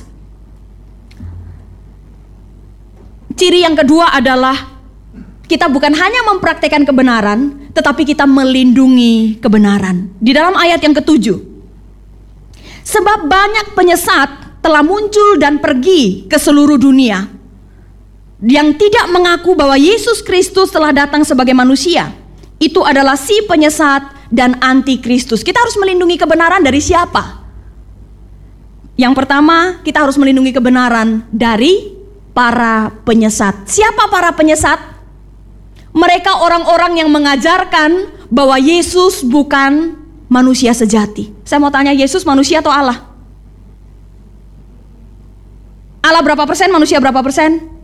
ciri yang kedua adalah kita bukan hanya mempraktekkan kebenaran, tetapi kita melindungi kebenaran. Di dalam ayat yang ketujuh, sebab banyak penyesat telah muncul dan pergi ke seluruh dunia, yang tidak mengaku bahwa Yesus Kristus telah datang sebagai manusia. Itu adalah si penyesat dan antikristus. Kita harus melindungi kebenaran dari siapa? Yang pertama, kita harus melindungi kebenaran dari para penyesat. Siapa para penyesat? Mereka orang-orang yang mengajarkan bahwa Yesus bukan manusia sejati. Saya mau tanya, Yesus manusia atau Allah? Allah berapa persen, manusia berapa persen?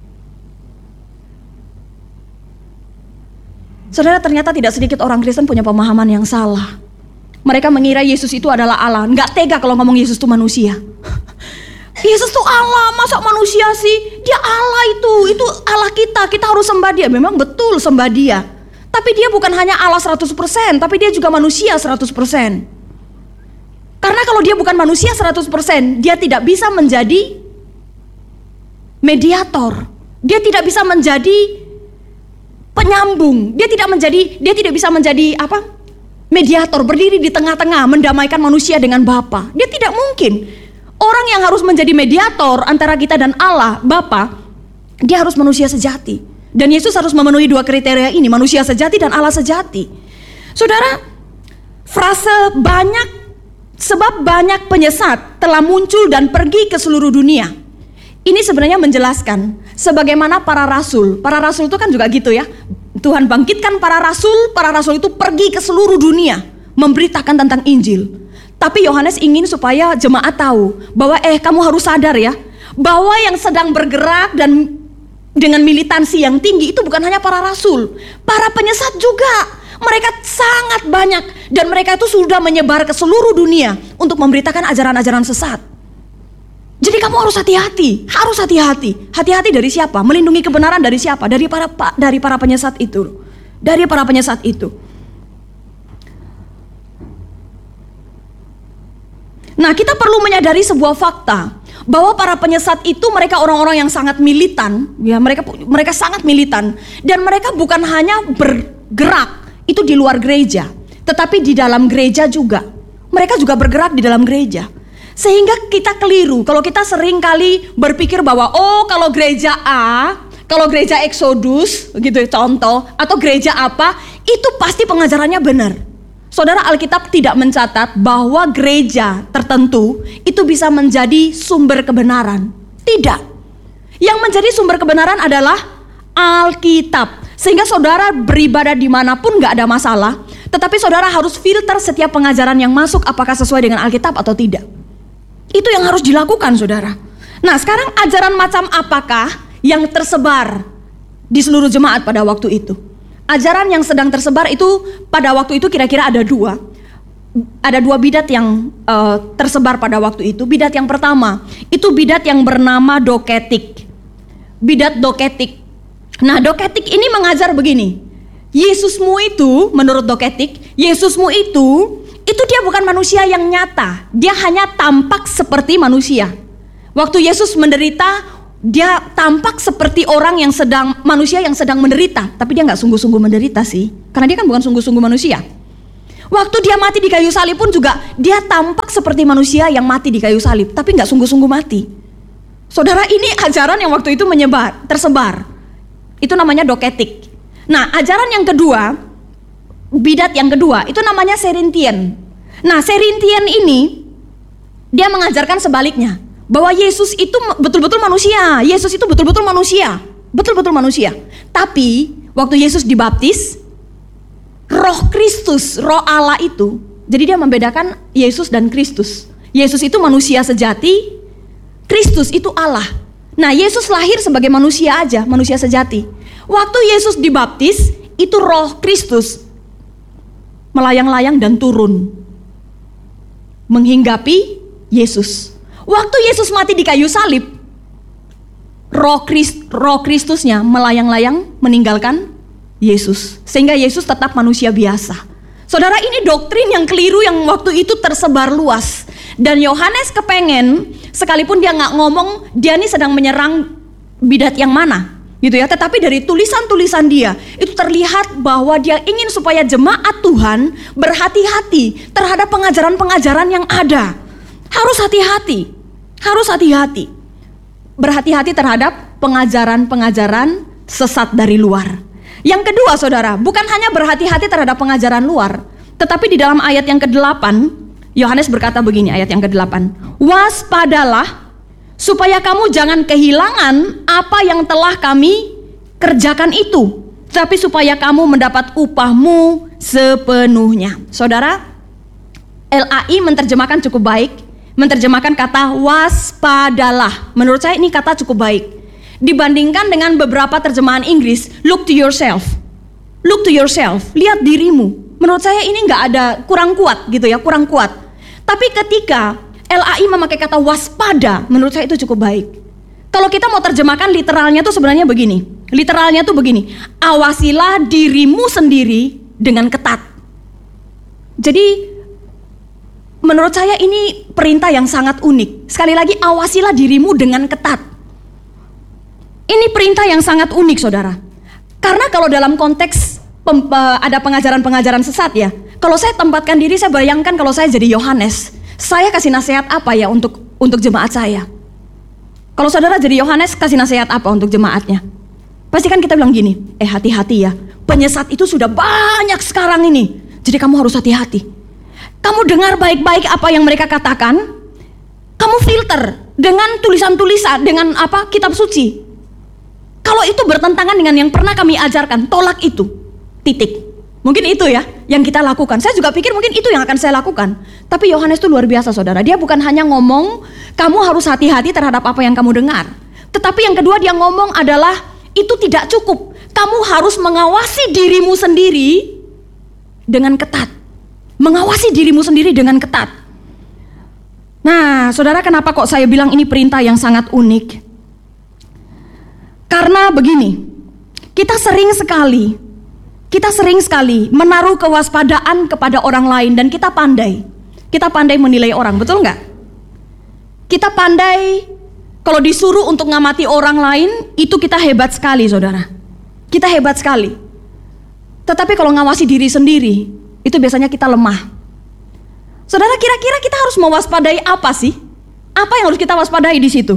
Saudara, ternyata tidak sedikit orang Kristen punya pemahaman yang salah. Mereka mengira Yesus itu adalah Allah. Nggak tega kalau ngomong Yesus itu manusia. Yesus itu Allah, masa manusia sih? Dia Allah itu, itu Allah kita, kita harus sembah dia. Memang betul sembah dia. Tapi dia bukan hanya Allah seratus persen, tapi dia juga manusia seratus persen. Karena kalau dia bukan manusia seratus persen, dia tidak bisa menjadi mediator. Dia tidak bisa menjadi penyambung. Dia tidak menjadi, dia tidak bisa menjadi apa? Mediator, berdiri di tengah-tengah, mendamaikan manusia dengan Bapa. Dia tidak mungkin. Orang yang harus menjadi mediator antara kita dan Allah, Bapa, dia harus manusia sejati. Dan Yesus harus memenuhi dua kriteria ini, manusia sejati dan Allah sejati. Saudara, frase banyak, sebab banyak penyesat telah muncul dan pergi ke seluruh dunia. Ini sebenarnya menjelaskan sebagaimana para rasul. Para rasul itu kan juga gitu ya. Tuhan bangkitkan para rasul, para rasul itu pergi ke seluruh dunia memberitakan tentang Injil. Tapi Yohanes ingin supaya jemaat tahu bahwa eh kamu harus sadar ya, bahwa yang sedang bergerak dan dengan militansi yang tinggi itu bukan hanya para rasul, para penyesat juga. Mereka sangat banyak dan mereka itu sudah menyebar ke seluruh dunia untuk memberitakan ajaran-ajaran sesat. Jadi kamu harus hati-hati, harus hati-hati. Hati-hati dari siapa? Melindungi kebenaran dari siapa? Dari para dari para penyesat itu. Dari para penyesat itu. Nah, kita perlu menyadari sebuah fakta bahwa para penyesat itu mereka orang-orang yang sangat militan, ya mereka mereka sangat militan dan mereka bukan hanya bergerak itu di luar gereja, tetapi di dalam gereja juga. Mereka juga bergerak di dalam gereja. Sehingga kita keliru kalau kita sering kali berpikir bahwa oh kalau gereja A, kalau gereja Exodus gitu ya contoh, atau gereja apa, itu pasti pengajarannya benar. Saudara, Alkitab tidak mencatat bahwa gereja tertentu itu bisa menjadi sumber kebenaran. Tidak. Yang menjadi sumber kebenaran adalah Alkitab. Sehingga saudara beribadah dimanapun gak ada masalah. Tetapi saudara harus filter setiap pengajaran yang masuk apakah sesuai dengan Alkitab atau tidak. Itu yang harus dilakukan saudara. Nah sekarang ajaran macam apakah yang tersebar di seluruh jemaat pada waktu itu? Ajaran yang sedang tersebar itu pada waktu itu kira-kira ada dua. Ada dua bidat yang uh, tersebar pada waktu itu. Bidat yang pertama, itu bidat yang bernama doketik. Bidat doketik. Nah doketik ini mengajar begini. Yesusmu itu, menurut doketik, Yesusmu itu, itu dia bukan manusia yang nyata. Dia hanya tampak seperti manusia. Waktu Yesus menderita, dia tampak seperti orang yang sedang, manusia yang sedang menderita. Tapi dia gak sungguh-sungguh menderita sih. Karena dia kan bukan sungguh-sungguh manusia. Waktu dia mati di kayu salib pun juga, dia tampak seperti manusia yang mati di kayu salib. Tapi gak sungguh-sungguh mati. Saudara, ini ajaran yang waktu itu menyebar, tersebar. Itu namanya doketik. Nah ajaran yang kedua, bidat yang kedua, itu namanya Serintian. Nah Serintian ini, dia mengajarkan sebaliknya. Bahwa Yesus itu betul-betul manusia. Yesus itu betul-betul manusia. Betul-betul manusia. Tapi waktu Yesus dibaptis, Roh Kristus, Roh Allah itu, jadi dia membedakan Yesus dan Kristus. Yesus itu manusia sejati, Kristus itu Allah. Nah Yesus lahir sebagai manusia aja, manusia sejati. Waktu Yesus dibaptis, itu Roh Kristus melayang-layang dan turun menghinggapi Yesus. Waktu Yesus mati di kayu salib, roh, Christ, roh Kristusnya melayang-layang meninggalkan Yesus. Sehingga Yesus tetap manusia biasa. Saudara, ini doktrin yang keliru yang waktu itu tersebar luas. Dan Yohanes kepengen, sekalipun dia gak ngomong, dia ini sedang menyerang bidat yang mana gitu ya. Tetapi dari tulisan-tulisan dia, itu terlihat bahwa dia ingin supaya jemaat Tuhan berhati-hati terhadap pengajaran-pengajaran yang ada. Harus hati-hati. Harus hati-hati. Berhati-hati terhadap pengajaran-pengajaran sesat dari luar. Yang kedua saudara, bukan hanya berhati-hati terhadap pengajaran luar, tetapi di dalam ayat yang kedelapan, Yohanes berkata begini, ayat yang kedelapan, waspadalah supaya kamu jangan kehilangan apa yang telah kami kerjakan itu, tapi supaya kamu mendapat upahmu sepenuhnya. Saudara, L A I menerjemahkan cukup baik, menerjemahkan kata waspadalah. Menurut saya ini kata cukup baik. Dibandingkan dengan beberapa terjemahan Inggris, look to yourself. Look to yourself, lihat dirimu. Menurut saya ini nggak ada, kurang kuat gitu ya, kurang kuat. Tapi ketika L A I memakai kata waspada, menurut saya itu cukup baik. Kalau kita mau terjemahkan literalnya tuh sebenarnya begini. Literalnya tuh begini, awasilah dirimu sendiri dengan ketat. Jadi menurut saya ini perintah yang sangat unik. Sekali lagi, awasilah dirimu dengan ketat. Ini perintah yang sangat unik saudara. Karena kalau dalam konteks pem, ada pengajaran-pengajaran sesat ya, kalau saya tempatkan diri, saya bayangkan kalau saya jadi Yohanes, saya kasih nasihat apa ya untuk untuk jemaat saya. Kalau saudara jadi Yohanes, kasih nasihat apa untuk jemaatnya? Pasti kan kita bilang gini, eh hati-hati ya, penyesat itu sudah banyak sekarang ini, jadi kamu harus hati-hati. Kamu dengar baik-baik apa yang mereka katakan, kamu filter dengan tulisan-tulisan, dengan apa, kitab suci. Kalau itu bertentangan dengan yang pernah kami ajarkan, tolak itu, titik. Mungkin itu ya yang kita lakukan. Saya juga pikir mungkin itu yang akan saya lakukan. Tapi Yohanes itu luar biasa saudara. Dia bukan hanya ngomong kamu harus hati-hati terhadap apa yang kamu dengar. Tetapi yang kedua dia ngomong adalah itu tidak cukup. Kamu harus mengawasi dirimu sendiri dengan ketat. Mengawasi dirimu sendiri dengan ketat. Nah saudara, kenapa kok saya bilang ini perintah yang sangat unik? Karena begini, kita sering sekali Kita sering sekali menaruh kewaspadaan kepada orang lain dan kita pandai. Kita pandai menilai orang, betul nggak? Kita pandai kalau disuruh untuk ngamati orang lain, itu kita hebat sekali saudara. Kita hebat sekali. Tetapi kalau ngawasi diri sendiri, itu biasanya kita lemah. Saudara, kira-kira kita harus mewaspadai apa sih? Apa yang harus kita waspadai di situ?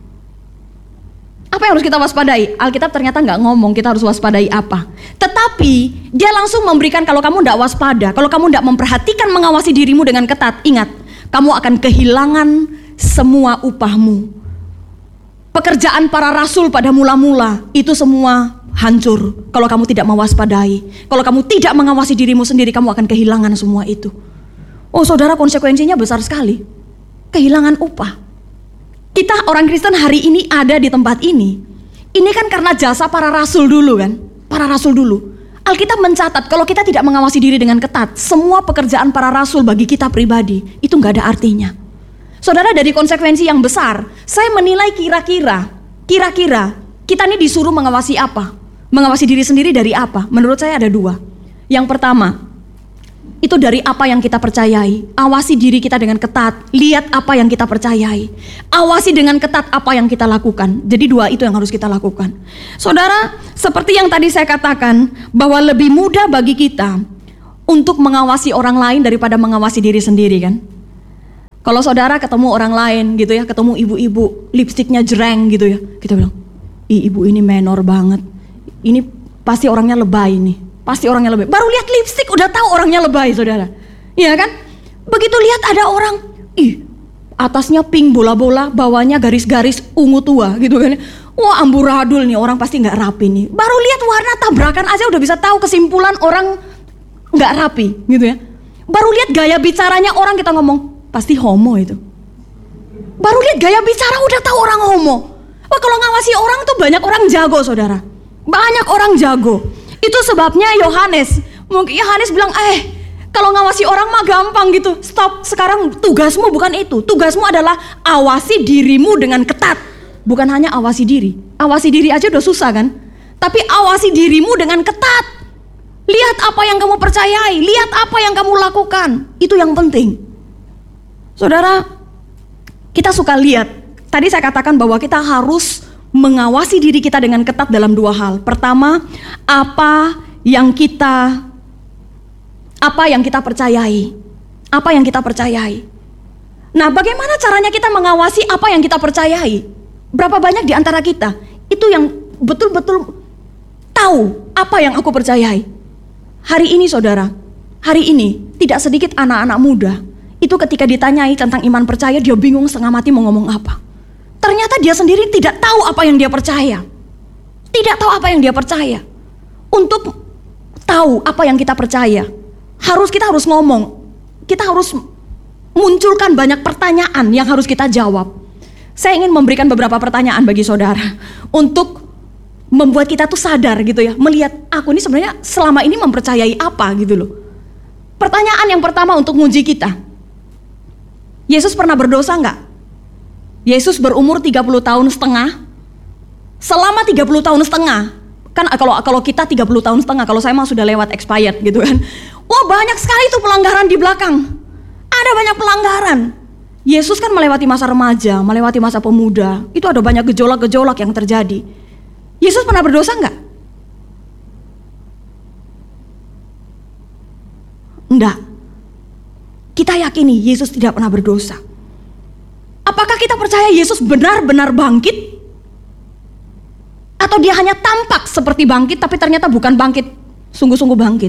Apa yang harus kita waspadai? Alkitab ternyata nggak ngomong kita harus waspadai apa. Tetapi dia langsung memberikan kalau kamu nggak waspada, kalau kamu nggak memperhatikan mengawasi dirimu dengan ketat, ingat, kamu akan kehilangan semua upahmu. Pekerjaan para rasul pada mula-mula itu semua hancur kalau kamu tidak mewaspadai. Kalau kamu tidak mengawasi dirimu sendiri, kamu akan kehilangan semua itu. Oh saudara, konsekuensinya besar sekali. Kehilangan upah. Kita orang Kristen hari ini ada di tempat ini. Ini kan karena jasa para rasul dulu kan. Para rasul dulu. Alkitab mencatat kalau kita tidak mengawasi diri dengan ketat, semua pekerjaan para rasul bagi kita pribadi itu gak ada artinya. Saudara, dari konsekuensi yang besar, saya menilai kira-kira, kira-kira kita ini disuruh mengawasi apa? Mengawasi diri sendiri dari apa? Menurut saya ada dua. Yang pertama, itu dari apa yang kita percayai. Awasi diri kita dengan ketat. Lihat apa yang kita percayai. Awasi dengan ketat apa yang kita lakukan. Jadi dua itu yang harus kita lakukan. Saudara, seperti yang tadi saya katakan, bahwa lebih mudah bagi kita untuk mengawasi orang lain daripada mengawasi diri sendiri kan. Kalau saudara ketemu orang lain gitu ya, ketemu ibu-ibu lipstiknya jereng gitu ya, kita bilang, ih ibu ini menor banget. Ini pasti orangnya lebay nih. Pasti orangnya lebay. Baru lihat lipstik udah tahu orangnya lebay saudara. Iya kan? Begitu lihat ada orang, ih atasnya pink bola-bola, bawahnya garis-garis ungu tua gitu kan. Wah amburadul nih, orang pasti gak rapi nih. Baru lihat warna tabrakan aja udah bisa tahu kesimpulan orang gak rapi gitu ya. Baru lihat gaya bicaranya orang, kita ngomong pasti homo itu. Baru lihat gaya bicara udah tahu orang homo. Wah kalau ngawasi orang tuh banyak orang jago saudara. Banyak orang jago. Itu sebabnya Yohanes, mungkin Yohanes bilang, eh kalau ngawasi orang mah gampang gitu. Stop, sekarang tugasmu bukan itu. Tugasmu adalah awasi dirimu dengan ketat. Bukan hanya awasi diri. Awasi diri aja udah susah kan. Tapi awasi dirimu dengan ketat. Lihat apa yang kamu percayai. Lihat apa yang kamu lakukan. Itu yang penting. Saudara, kita suka lihat. Tadi saya katakan bahwa kita harus mengawasi diri kita dengan ketat dalam dua hal. Pertama, apa yang kita apa yang kita percayai. Apa yang kita percayai. Nah, bagaimana caranya kita mengawasi apa yang kita percayai? Berapa banyak di antara kita itu yang betul-betul tahu apa yang aku percayai? Hari ini saudara, hari ini tidak sedikit anak-anak muda itu ketika ditanyai tentang iman percaya, dia bingung setengah mati mau ngomong apa. Ternyata dia sendiri tidak tahu apa yang dia percaya. Tidak tahu apa yang dia percaya. Untuk tahu apa yang kita percaya, harus kita harus ngomong. Kita harus munculkan banyak pertanyaan yang harus kita jawab. Saya ingin memberikan beberapa pertanyaan bagi saudara untuk membuat kita tuh sadar gitu ya, melihat aku ini sebenarnya selama ini mempercayai apa gitu loh. Pertanyaan yang pertama untuk menguji kita. Yesus pernah berdosa enggak? Yesus berumur tiga puluh tahun setengah. Selama tiga puluh tahun setengah, kan kalau kalau kita tiga puluh tahun setengah, kalau saya mah sudah lewat expired gitu kan. Wah banyak sekali tuh pelanggaran di belakang. Ada banyak pelanggaran. Yesus kan melewati masa remaja, melewati masa pemuda. Itu ada banyak gejolak-gejolak yang terjadi. Yesus pernah berdosa enggak? Enggak. Kita yakini Yesus tidak pernah berdosa. Apakah kita percaya Yesus benar-benar bangkit? Atau dia hanya tampak seperti bangkit, tapi ternyata bukan bangkit, sungguh-sungguh bangkit?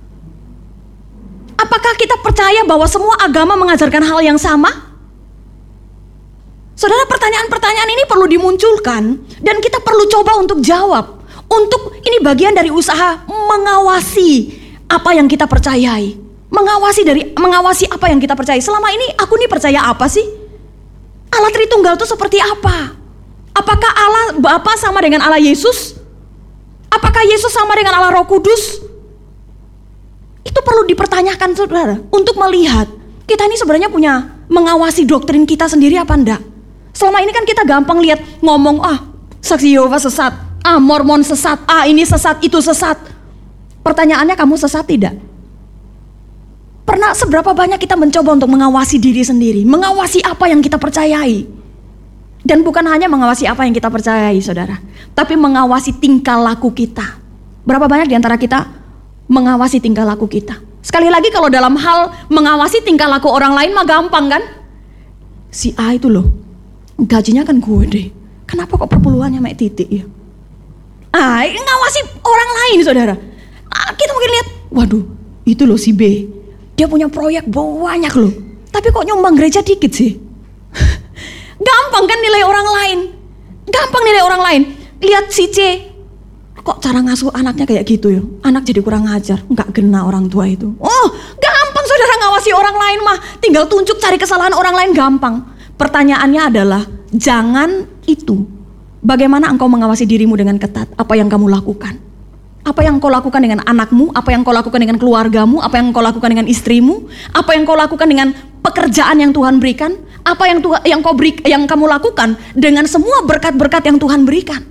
Apakah kita percaya bahwa semua agama mengajarkan hal yang sama? Saudara, pertanyaan-pertanyaan ini perlu dimunculkan dan kita perlu coba untuk jawab. Untuk ini bagian dari usaha mengawasi apa yang kita percayai. Mengawasi dari mengawasi apa yang kita percayai. Selama ini aku nih percaya apa sih? Allah Tritunggal itu seperti apa? Apakah Allah Bapa sama dengan Allah Yesus? Apakah Yesus sama dengan Allah Roh Kudus? Itu perlu dipertanyakan, saudara, untuk melihat kita ini sebenarnya punya mengawasi doktrin kita sendiri apa enggak. Selama ini kan kita gampang lihat ngomong, ah Saksi Yehova sesat, ah Mormon sesat, ah ini sesat, itu sesat. Pertanyaannya, kamu sesat tidak? Pernah seberapa banyak kita mencoba untuk mengawasi diri sendiri, mengawasi apa yang kita percayai? Dan bukan hanya mengawasi apa yang kita percayai, saudara, tapi mengawasi tingkah laku kita. Berapa banyak di antara kita mengawasi tingkah laku kita? Sekali lagi, kalau dalam hal mengawasi tingkah laku orang lain mah gampang kan? Si A itu loh, gajinya kan gede, kenapa kok perpuluhannya mek titik ya? Ah, ngawasi orang lain, saudara. Ah, kita mungkin lihat, waduh, itu loh si B, dia punya proyek banyak loh, tapi kok nyumbang gereja dikit sih? Gampang kan nilai orang lain. Gampang nilai orang lain. Lihat si C, kok cara ngasuh anaknya kayak gitu ya? Anak jadi kurang ajar, nggak kena orang tua itu. Oh, gampang saudara ngawasi orang lain mah. Tinggal tunjuk cari kesalahan orang lain, gampang. Pertanyaannya adalah, jangan itu. Bagaimana engkau mengawasi dirimu dengan ketat? Apa yang kamu lakukan? Apa yang kau lakukan dengan anakmu? Apa yang kau lakukan dengan keluargamu? Apa yang kau lakukan dengan istrimu? Apa yang kau lakukan dengan pekerjaan yang Tuhan berikan? Apa yang Tuhan, yang kau beri, yang kamu lakukan dengan semua berkat-berkat yang Tuhan berikan?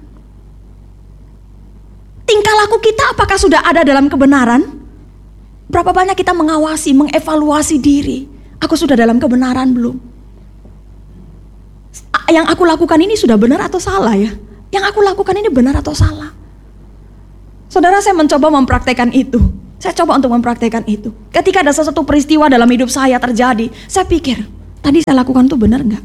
Tingkah laku kita apakah sudah ada dalam kebenaran? Berapa banyak kita mengawasi, mengevaluasi diri? Aku sudah dalam kebenaran belum? Yang aku lakukan ini sudah benar atau salah ya? Yang aku lakukan ini benar atau salah? Saudara, saya mencoba mempraktekkan itu. Saya coba untuk mempraktekkan itu. Ketika ada sesuatu peristiwa dalam hidup saya terjadi, saya pikir, tadi saya lakukan itu benar enggak?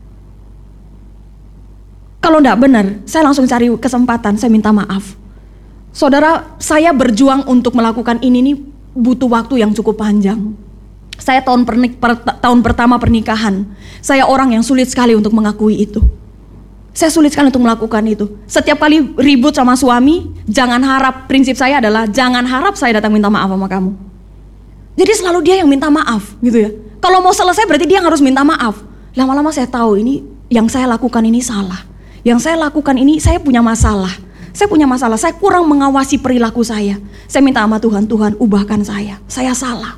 Kalau enggak benar, saya langsung cari kesempatan, saya minta maaf. Saudara, saya berjuang untuk melakukan ini nih butuh waktu yang cukup panjang. Saya tahun, pernik, per, tahun pertama pernikahan, saya orang yang sulit sekali untuk mengakui itu. Saya sulit sekali untuk melakukan itu. Setiap kali ribut sama suami, jangan harap, prinsip saya adalah jangan harap saya datang minta maaf sama kamu. Jadi selalu dia yang minta maaf gitu ya. Kalau mau selesai berarti dia yang harus minta maaf. Lama-lama saya tahu ini yang saya lakukan ini salah. Yang saya lakukan ini saya punya masalah. Saya punya masalah, saya kurang mengawasi perilaku saya. Saya minta sama Tuhan, Tuhan ubahkan saya. Saya salah.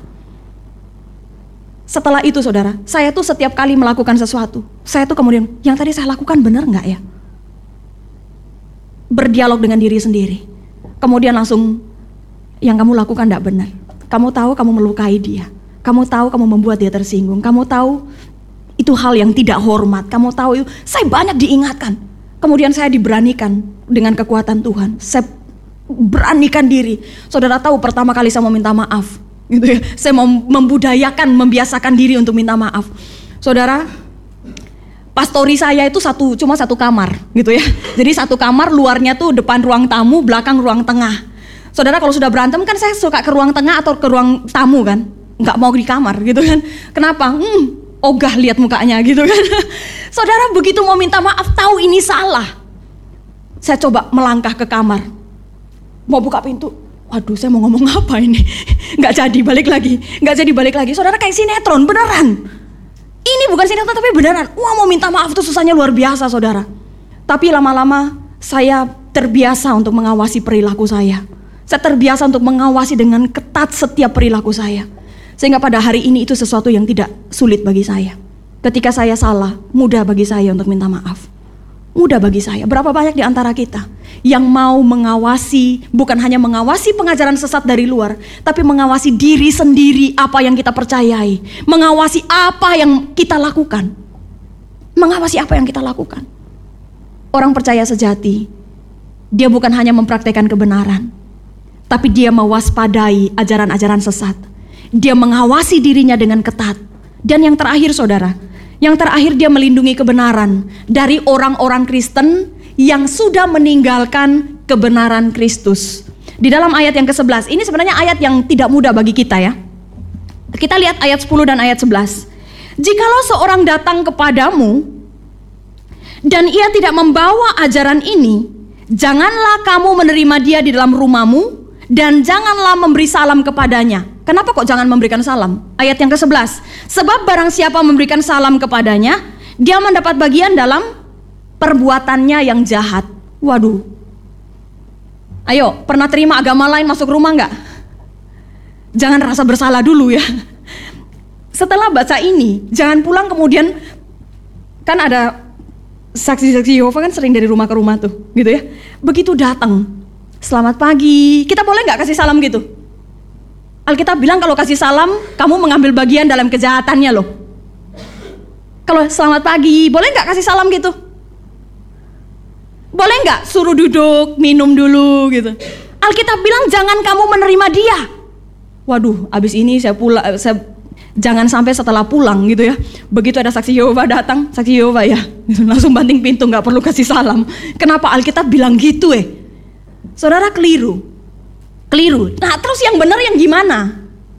Setelah itu saudara, saya tuh setiap kali melakukan sesuatu, saya tuh kemudian, yang tadi saya lakukan benar nggak ya? Berdialog dengan diri sendiri. Kemudian langsung, yang kamu lakukan nggak benar. Kamu tahu kamu melukai dia. Kamu tahu kamu membuat dia tersinggung. Kamu tahu itu hal yang tidak hormat. Kamu tahu itu, saya banyak diingatkan. Kemudian saya diberanikan dengan kekuatan Tuhan. Saya beranikan diri. Saudara tahu pertama kali saya mau minta maaf. Gitu ya. Saya mau membudayakan, membiasakan diri untuk minta maaf. Saudara, pastori saya itu satu, cuma satu kamar gitu ya. Jadi satu kamar, luarnya tuh depan ruang tamu, belakang ruang tengah. Saudara kalau sudah berantem kan saya suka ke ruang tengah atau ke ruang tamu kan. Nggak mau di kamar gitu kan. Kenapa? Hmm, ogah lihat mukanya gitu kan. Saudara begitu mau minta maaf, tahu ini salah. Saya coba melangkah ke kamar. Mau buka pintu. Waduh, saya mau ngomong apa ini? Nggak jadi balik lagi, nggak jadi balik lagi. Saudara kayak sinetron, beneran. Ini bukan sinetron tapi beneran. Wah, mau minta maaf tuh susahnya luar biasa, saudara. Tapi lama-lama saya terbiasa untuk mengawasi perilaku saya. Saya terbiasa untuk mengawasi dengan ketat setiap perilaku saya. Sehingga pada hari ini itu sesuatu yang tidak sulit bagi saya. Ketika saya salah, mudah bagi saya untuk minta maaf. Mudah bagi saya. Berapa banyak di antara kita yang mau mengawasi, bukan hanya mengawasi pengajaran sesat dari luar, tapi mengawasi diri sendiri, apa yang kita percayai, mengawasi apa yang kita lakukan, mengawasi apa yang kita lakukan. Orang percaya sejati, dia bukan hanya mempraktekkan kebenaran, tapi dia mewaspadai ajaran-ajaran sesat. Dia mengawasi dirinya dengan ketat. Dan yang terakhir saudara, Yang terakhir, dia melindungi kebenaran dari orang-orang Kristen yang sudah meninggalkan kebenaran Kristus. Di dalam ayat yang kesebelas, ini sebenarnya ayat yang tidak mudah bagi kita ya. Kita lihat ayat sepuluh dan ayat sebelas. Jikalau seorang datang kepadamu dan ia tidak membawa ajaran ini, janganlah kamu menerima dia di dalam rumahmu dan janganlah memberi salam kepadanya. Kenapa kok jangan memberikan salam? Ayat yang kesebelas. Sebab barang siapa memberikan salam kepadanya, dia mendapat bagian dalam perbuatannya yang jahat. Waduh. Ayo, pernah terima agama lain masuk rumah enggak? Jangan rasa bersalah dulu ya. Setelah baca ini, jangan pulang kemudian, kan ada saksi-saksi Yehova kan sering dari rumah ke rumah tuh, gitu ya. Begitu datang, selamat pagi, kita boleh nggak kasih salam gitu? Alkitab bilang kalau kasih salam, kamu mengambil bagian dalam kejahatannya loh. Kalau selamat pagi, boleh nggak kasih salam gitu? Boleh nggak suruh duduk, minum dulu gitu? Alkitab bilang jangan kamu menerima dia. Waduh, abis ini saya pulang, saya jangan sampai setelah pulang gitu ya. Begitu ada saksi Yehova datang, saksi Yehova ya, langsung banting pintu, nggak perlu kasih salam. Kenapa Alkitab bilang gitu eh? Saudara keliru, keliru. Nah terus yang benar yang gimana?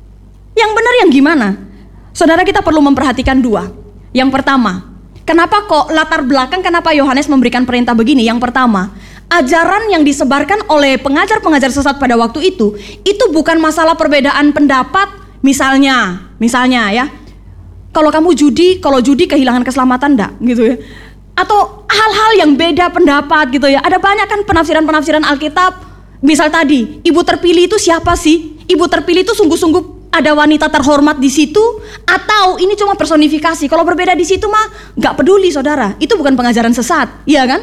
Yang benar yang gimana? Saudara, kita perlu memperhatikan dua. Yang pertama, kenapa kok latar belakang kenapa Yohanes memberikan perintah begini? Yang pertama, ajaran yang disebarkan oleh pengajar-pengajar sesat pada waktu itu, itu bukan masalah perbedaan pendapat. Misalnya, misalnya ya, kalau kamu judi, kalau judi kehilangan keselamatan enggak gitu ya. Atau hal-hal yang beda pendapat gitu ya. Ada banyak kan penafsiran-penafsiran Alkitab. Misal tadi, ibu terpilih itu siapa sih? Ibu terpilih itu sungguh-sungguh ada wanita terhormat di situ, atau ini cuma personifikasi? Kalau berbeda di situ mah nggak peduli saudara. Itu bukan pengajaran sesat, iya kan?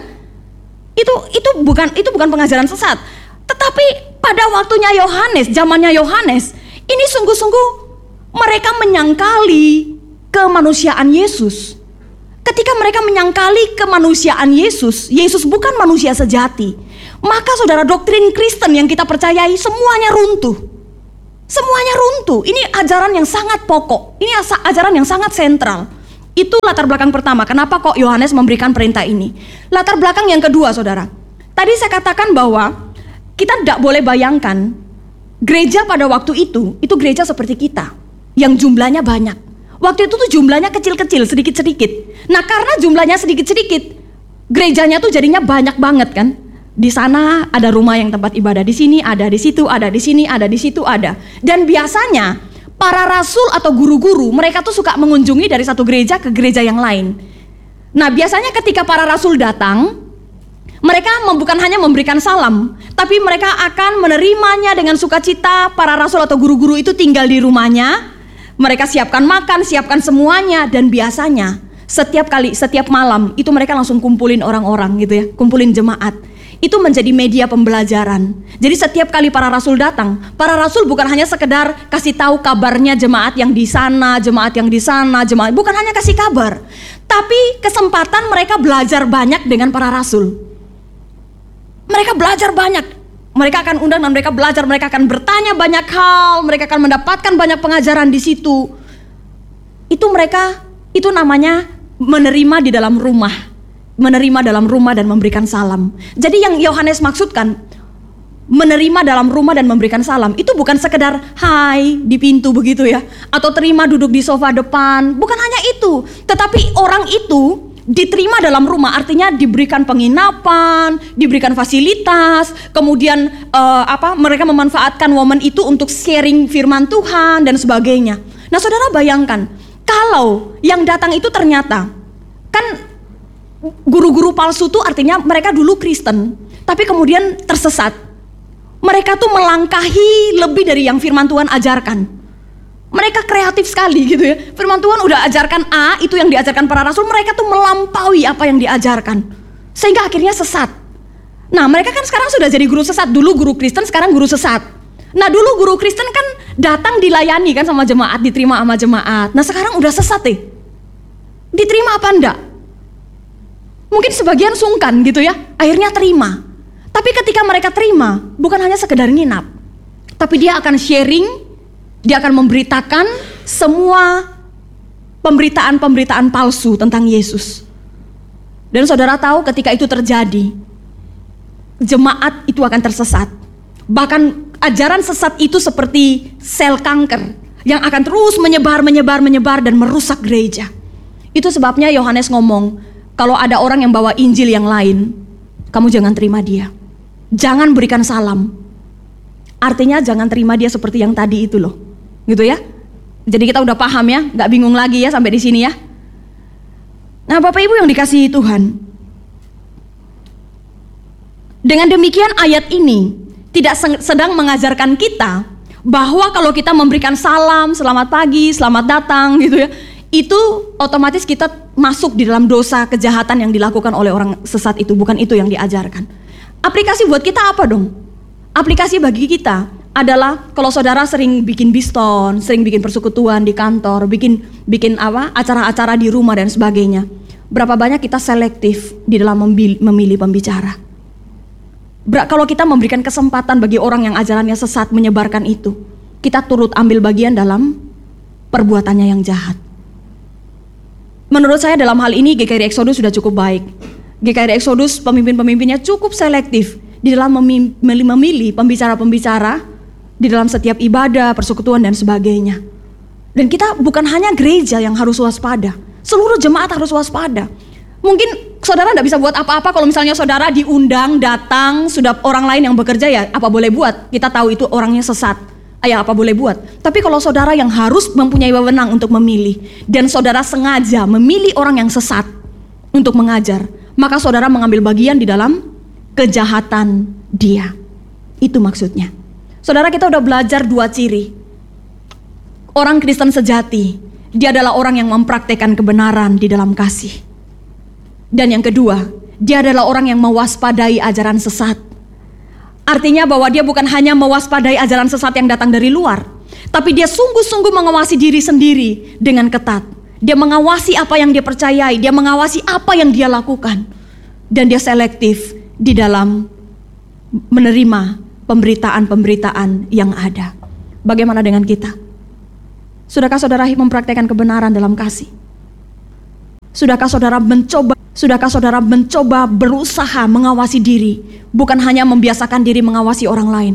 Itu itu bukan itu bukan pengajaran sesat. Tetapi pada waktunya Yohanes, zamannya Yohanes, ini sungguh-sungguh mereka menyangkali kemanusiaan Yesus. Ketika mereka menyangkali kemanusiaan Yesus, Yesus bukan manusia sejati, maka saudara, doktrin Kristen yang kita percayai semuanya runtuh. Semuanya runtuh. Ini ajaran yang sangat pokok. Ini ajaran yang sangat sentral. Itu latar belakang pertama. Kenapa kok Yohanes memberikan perintah ini? Latar belakang yang kedua, saudara. Tadi saya katakan bahwa kita tidak boleh bayangkan gereja pada waktu itu, itu gereja seperti kita, yang jumlahnya banyak. Waktu itu tuh jumlahnya kecil-kecil, sedikit-sedikit. Nah karena jumlahnya sedikit-sedikit, gerejanya tuh jadinya banyak banget kan. Di sana ada rumah yang tempat ibadah, di sini ada, di situ ada, di sini ada, di situ ada. Dan biasanya para rasul atau guru-guru mereka tuh suka mengunjungi dari satu gereja ke gereja yang lain. Nah biasanya ketika para rasul datang, mereka bukan hanya memberikan salam, tapi mereka akan menerimanya dengan sukacita. Para rasul atau guru-guru itu tinggal di rumahnya, mereka siapkan makan, siapkan semuanya. Dan biasanya setiap kali, setiap malam itu mereka langsung kumpulin orang-orang gitu ya, kumpulin jemaat. Itu menjadi media pembelajaran. Jadi setiap kali para rasul datang, para rasul bukan hanya sekedar kasih tahu kabarnya jemaat yang di sana, jemaat yang di sana, jemaat, bukan hanya kasih kabar, tapi kesempatan mereka belajar banyak dengan para rasul. Mereka belajar banyak. Mereka akan undang dan mereka belajar, mereka akan bertanya banyak hal, mereka akan mendapatkan banyak pengajaran di situ. Itu mereka, itu namanya menerima di dalam rumah. Menerima dalam rumah dan memberikan salam. Jadi yang Yohanes maksudkan menerima dalam rumah dan memberikan salam itu bukan sekedar hai di pintu begitu ya, atau terima duduk di sofa depan. Bukan hanya itu, tetapi orang itu diterima dalam rumah, artinya diberikan penginapan, diberikan fasilitas, kemudian uh, apa mereka memanfaatkan momen itu untuk sharing firman Tuhan dan sebagainya. Nah saudara bayangkan kalau yang datang itu ternyata kan guru-guru palsu tuh artinya mereka dulu Kristen, tapi kemudian tersesat. Mereka tuh melangkahi lebih dari yang firman Tuhan ajarkan. Mereka kreatif sekali gitu ya. Firman Tuhan udah ajarkan A, itu yang diajarkan para rasul, mereka tuh melampaui apa yang diajarkan. Sehingga akhirnya sesat. Nah mereka kan sekarang sudah jadi guru sesat. Dulu guru Kristen, sekarang guru sesat. Nah dulu guru Kristen kan datang dilayani kan sama jemaat, diterima sama jemaat. Nah sekarang udah sesat deh. Diterima apa enggak? Mungkin sebagian sungkan gitu ya, akhirnya terima. Tapi ketika mereka terima, bukan hanya sekedar nginap, tapi dia akan sharing, dia akan memberitakan semua pemberitaan-pemberitaan palsu tentang Yesus. Dan saudara tahu ketika itu terjadi, jemaat itu akan tersesat. Bahkan ajaran sesat itu seperti sel kanker yang akan terus menyebar, menyebar, menyebar dan merusak gereja. Itu sebabnya Yohanes ngomong, kalau ada orang yang bawa Injil yang lain, kamu jangan terima dia. Jangan berikan salam. Artinya jangan terima dia seperti yang tadi itu loh. Gitu ya. Jadi kita udah paham ya, gak bingung lagi ya sampai di sini ya. Nah Bapak Ibu yang dikasihi Tuhan, dengan demikian ayat ini tidak sedang mengajarkan kita bahwa kalau kita memberikan salam, selamat pagi, selamat datang gitu ya, itu otomatis kita masuk di dalam dosa kejahatan yang dilakukan oleh orang sesat itu. Bukan itu yang diajarkan. Aplikasi buat kita apa dong? Aplikasi bagi kita adalah kalau saudara sering bikin biston, sering bikin persekutuan di kantor, bikin bikin apa acara-acara di rumah dan sebagainya. Berapa banyak kita selektif di dalam memilih, memilih pembicara? Ber- kalau kita memberikan kesempatan bagi orang yang ajarannya sesat menyebarkan itu, kita turut ambil bagian dalam perbuatannya yang jahat. Menurut saya dalam hal ini G K R I Exodus sudah cukup baik. G K R I Exodus pemimpin-pemimpinnya cukup selektif di dalam memilih pembicara-pembicara di dalam setiap ibadah, persekutuan dan sebagainya. Dan kita bukan hanya gereja yang harus waspada, seluruh jemaat harus waspada. Mungkin saudara tidak bisa buat apa-apa kalau misalnya saudara diundang, datang, sudah orang lain yang bekerja ya apa boleh buat. Kita tahu itu orangnya sesat, ya apa boleh buat. Tapi kalau saudara yang harus mempunyai wewenang untuk memilih, dan saudara sengaja memilih orang yang sesat untuk mengajar, maka saudara mengambil bagian di dalam kejahatan dia. Itu maksudnya. Saudara, kita udah belajar dua ciri. Orang Kristen sejati, dia adalah orang yang mempraktekkan kebenaran di dalam kasih. Dan yang kedua, dia adalah orang yang mewaspadai ajaran sesat. Artinya bahwa dia bukan hanya mewaspadai ajaran sesat yang datang dari luar, tapi dia sungguh-sungguh mengawasi diri sendiri dengan ketat. Dia mengawasi apa yang dia percayai, dia mengawasi apa yang dia lakukan. Dan dia selektif di dalam menerima pemberitaan-pemberitaan yang ada. Bagaimana dengan kita? Sudahkah saudara mempraktekkan kebenaran dalam kasih? Sudahkah saudara mencoba, sudahkah saudara mencoba berusaha mengawasi diri, bukan hanya membiasakan diri mengawasi orang lain,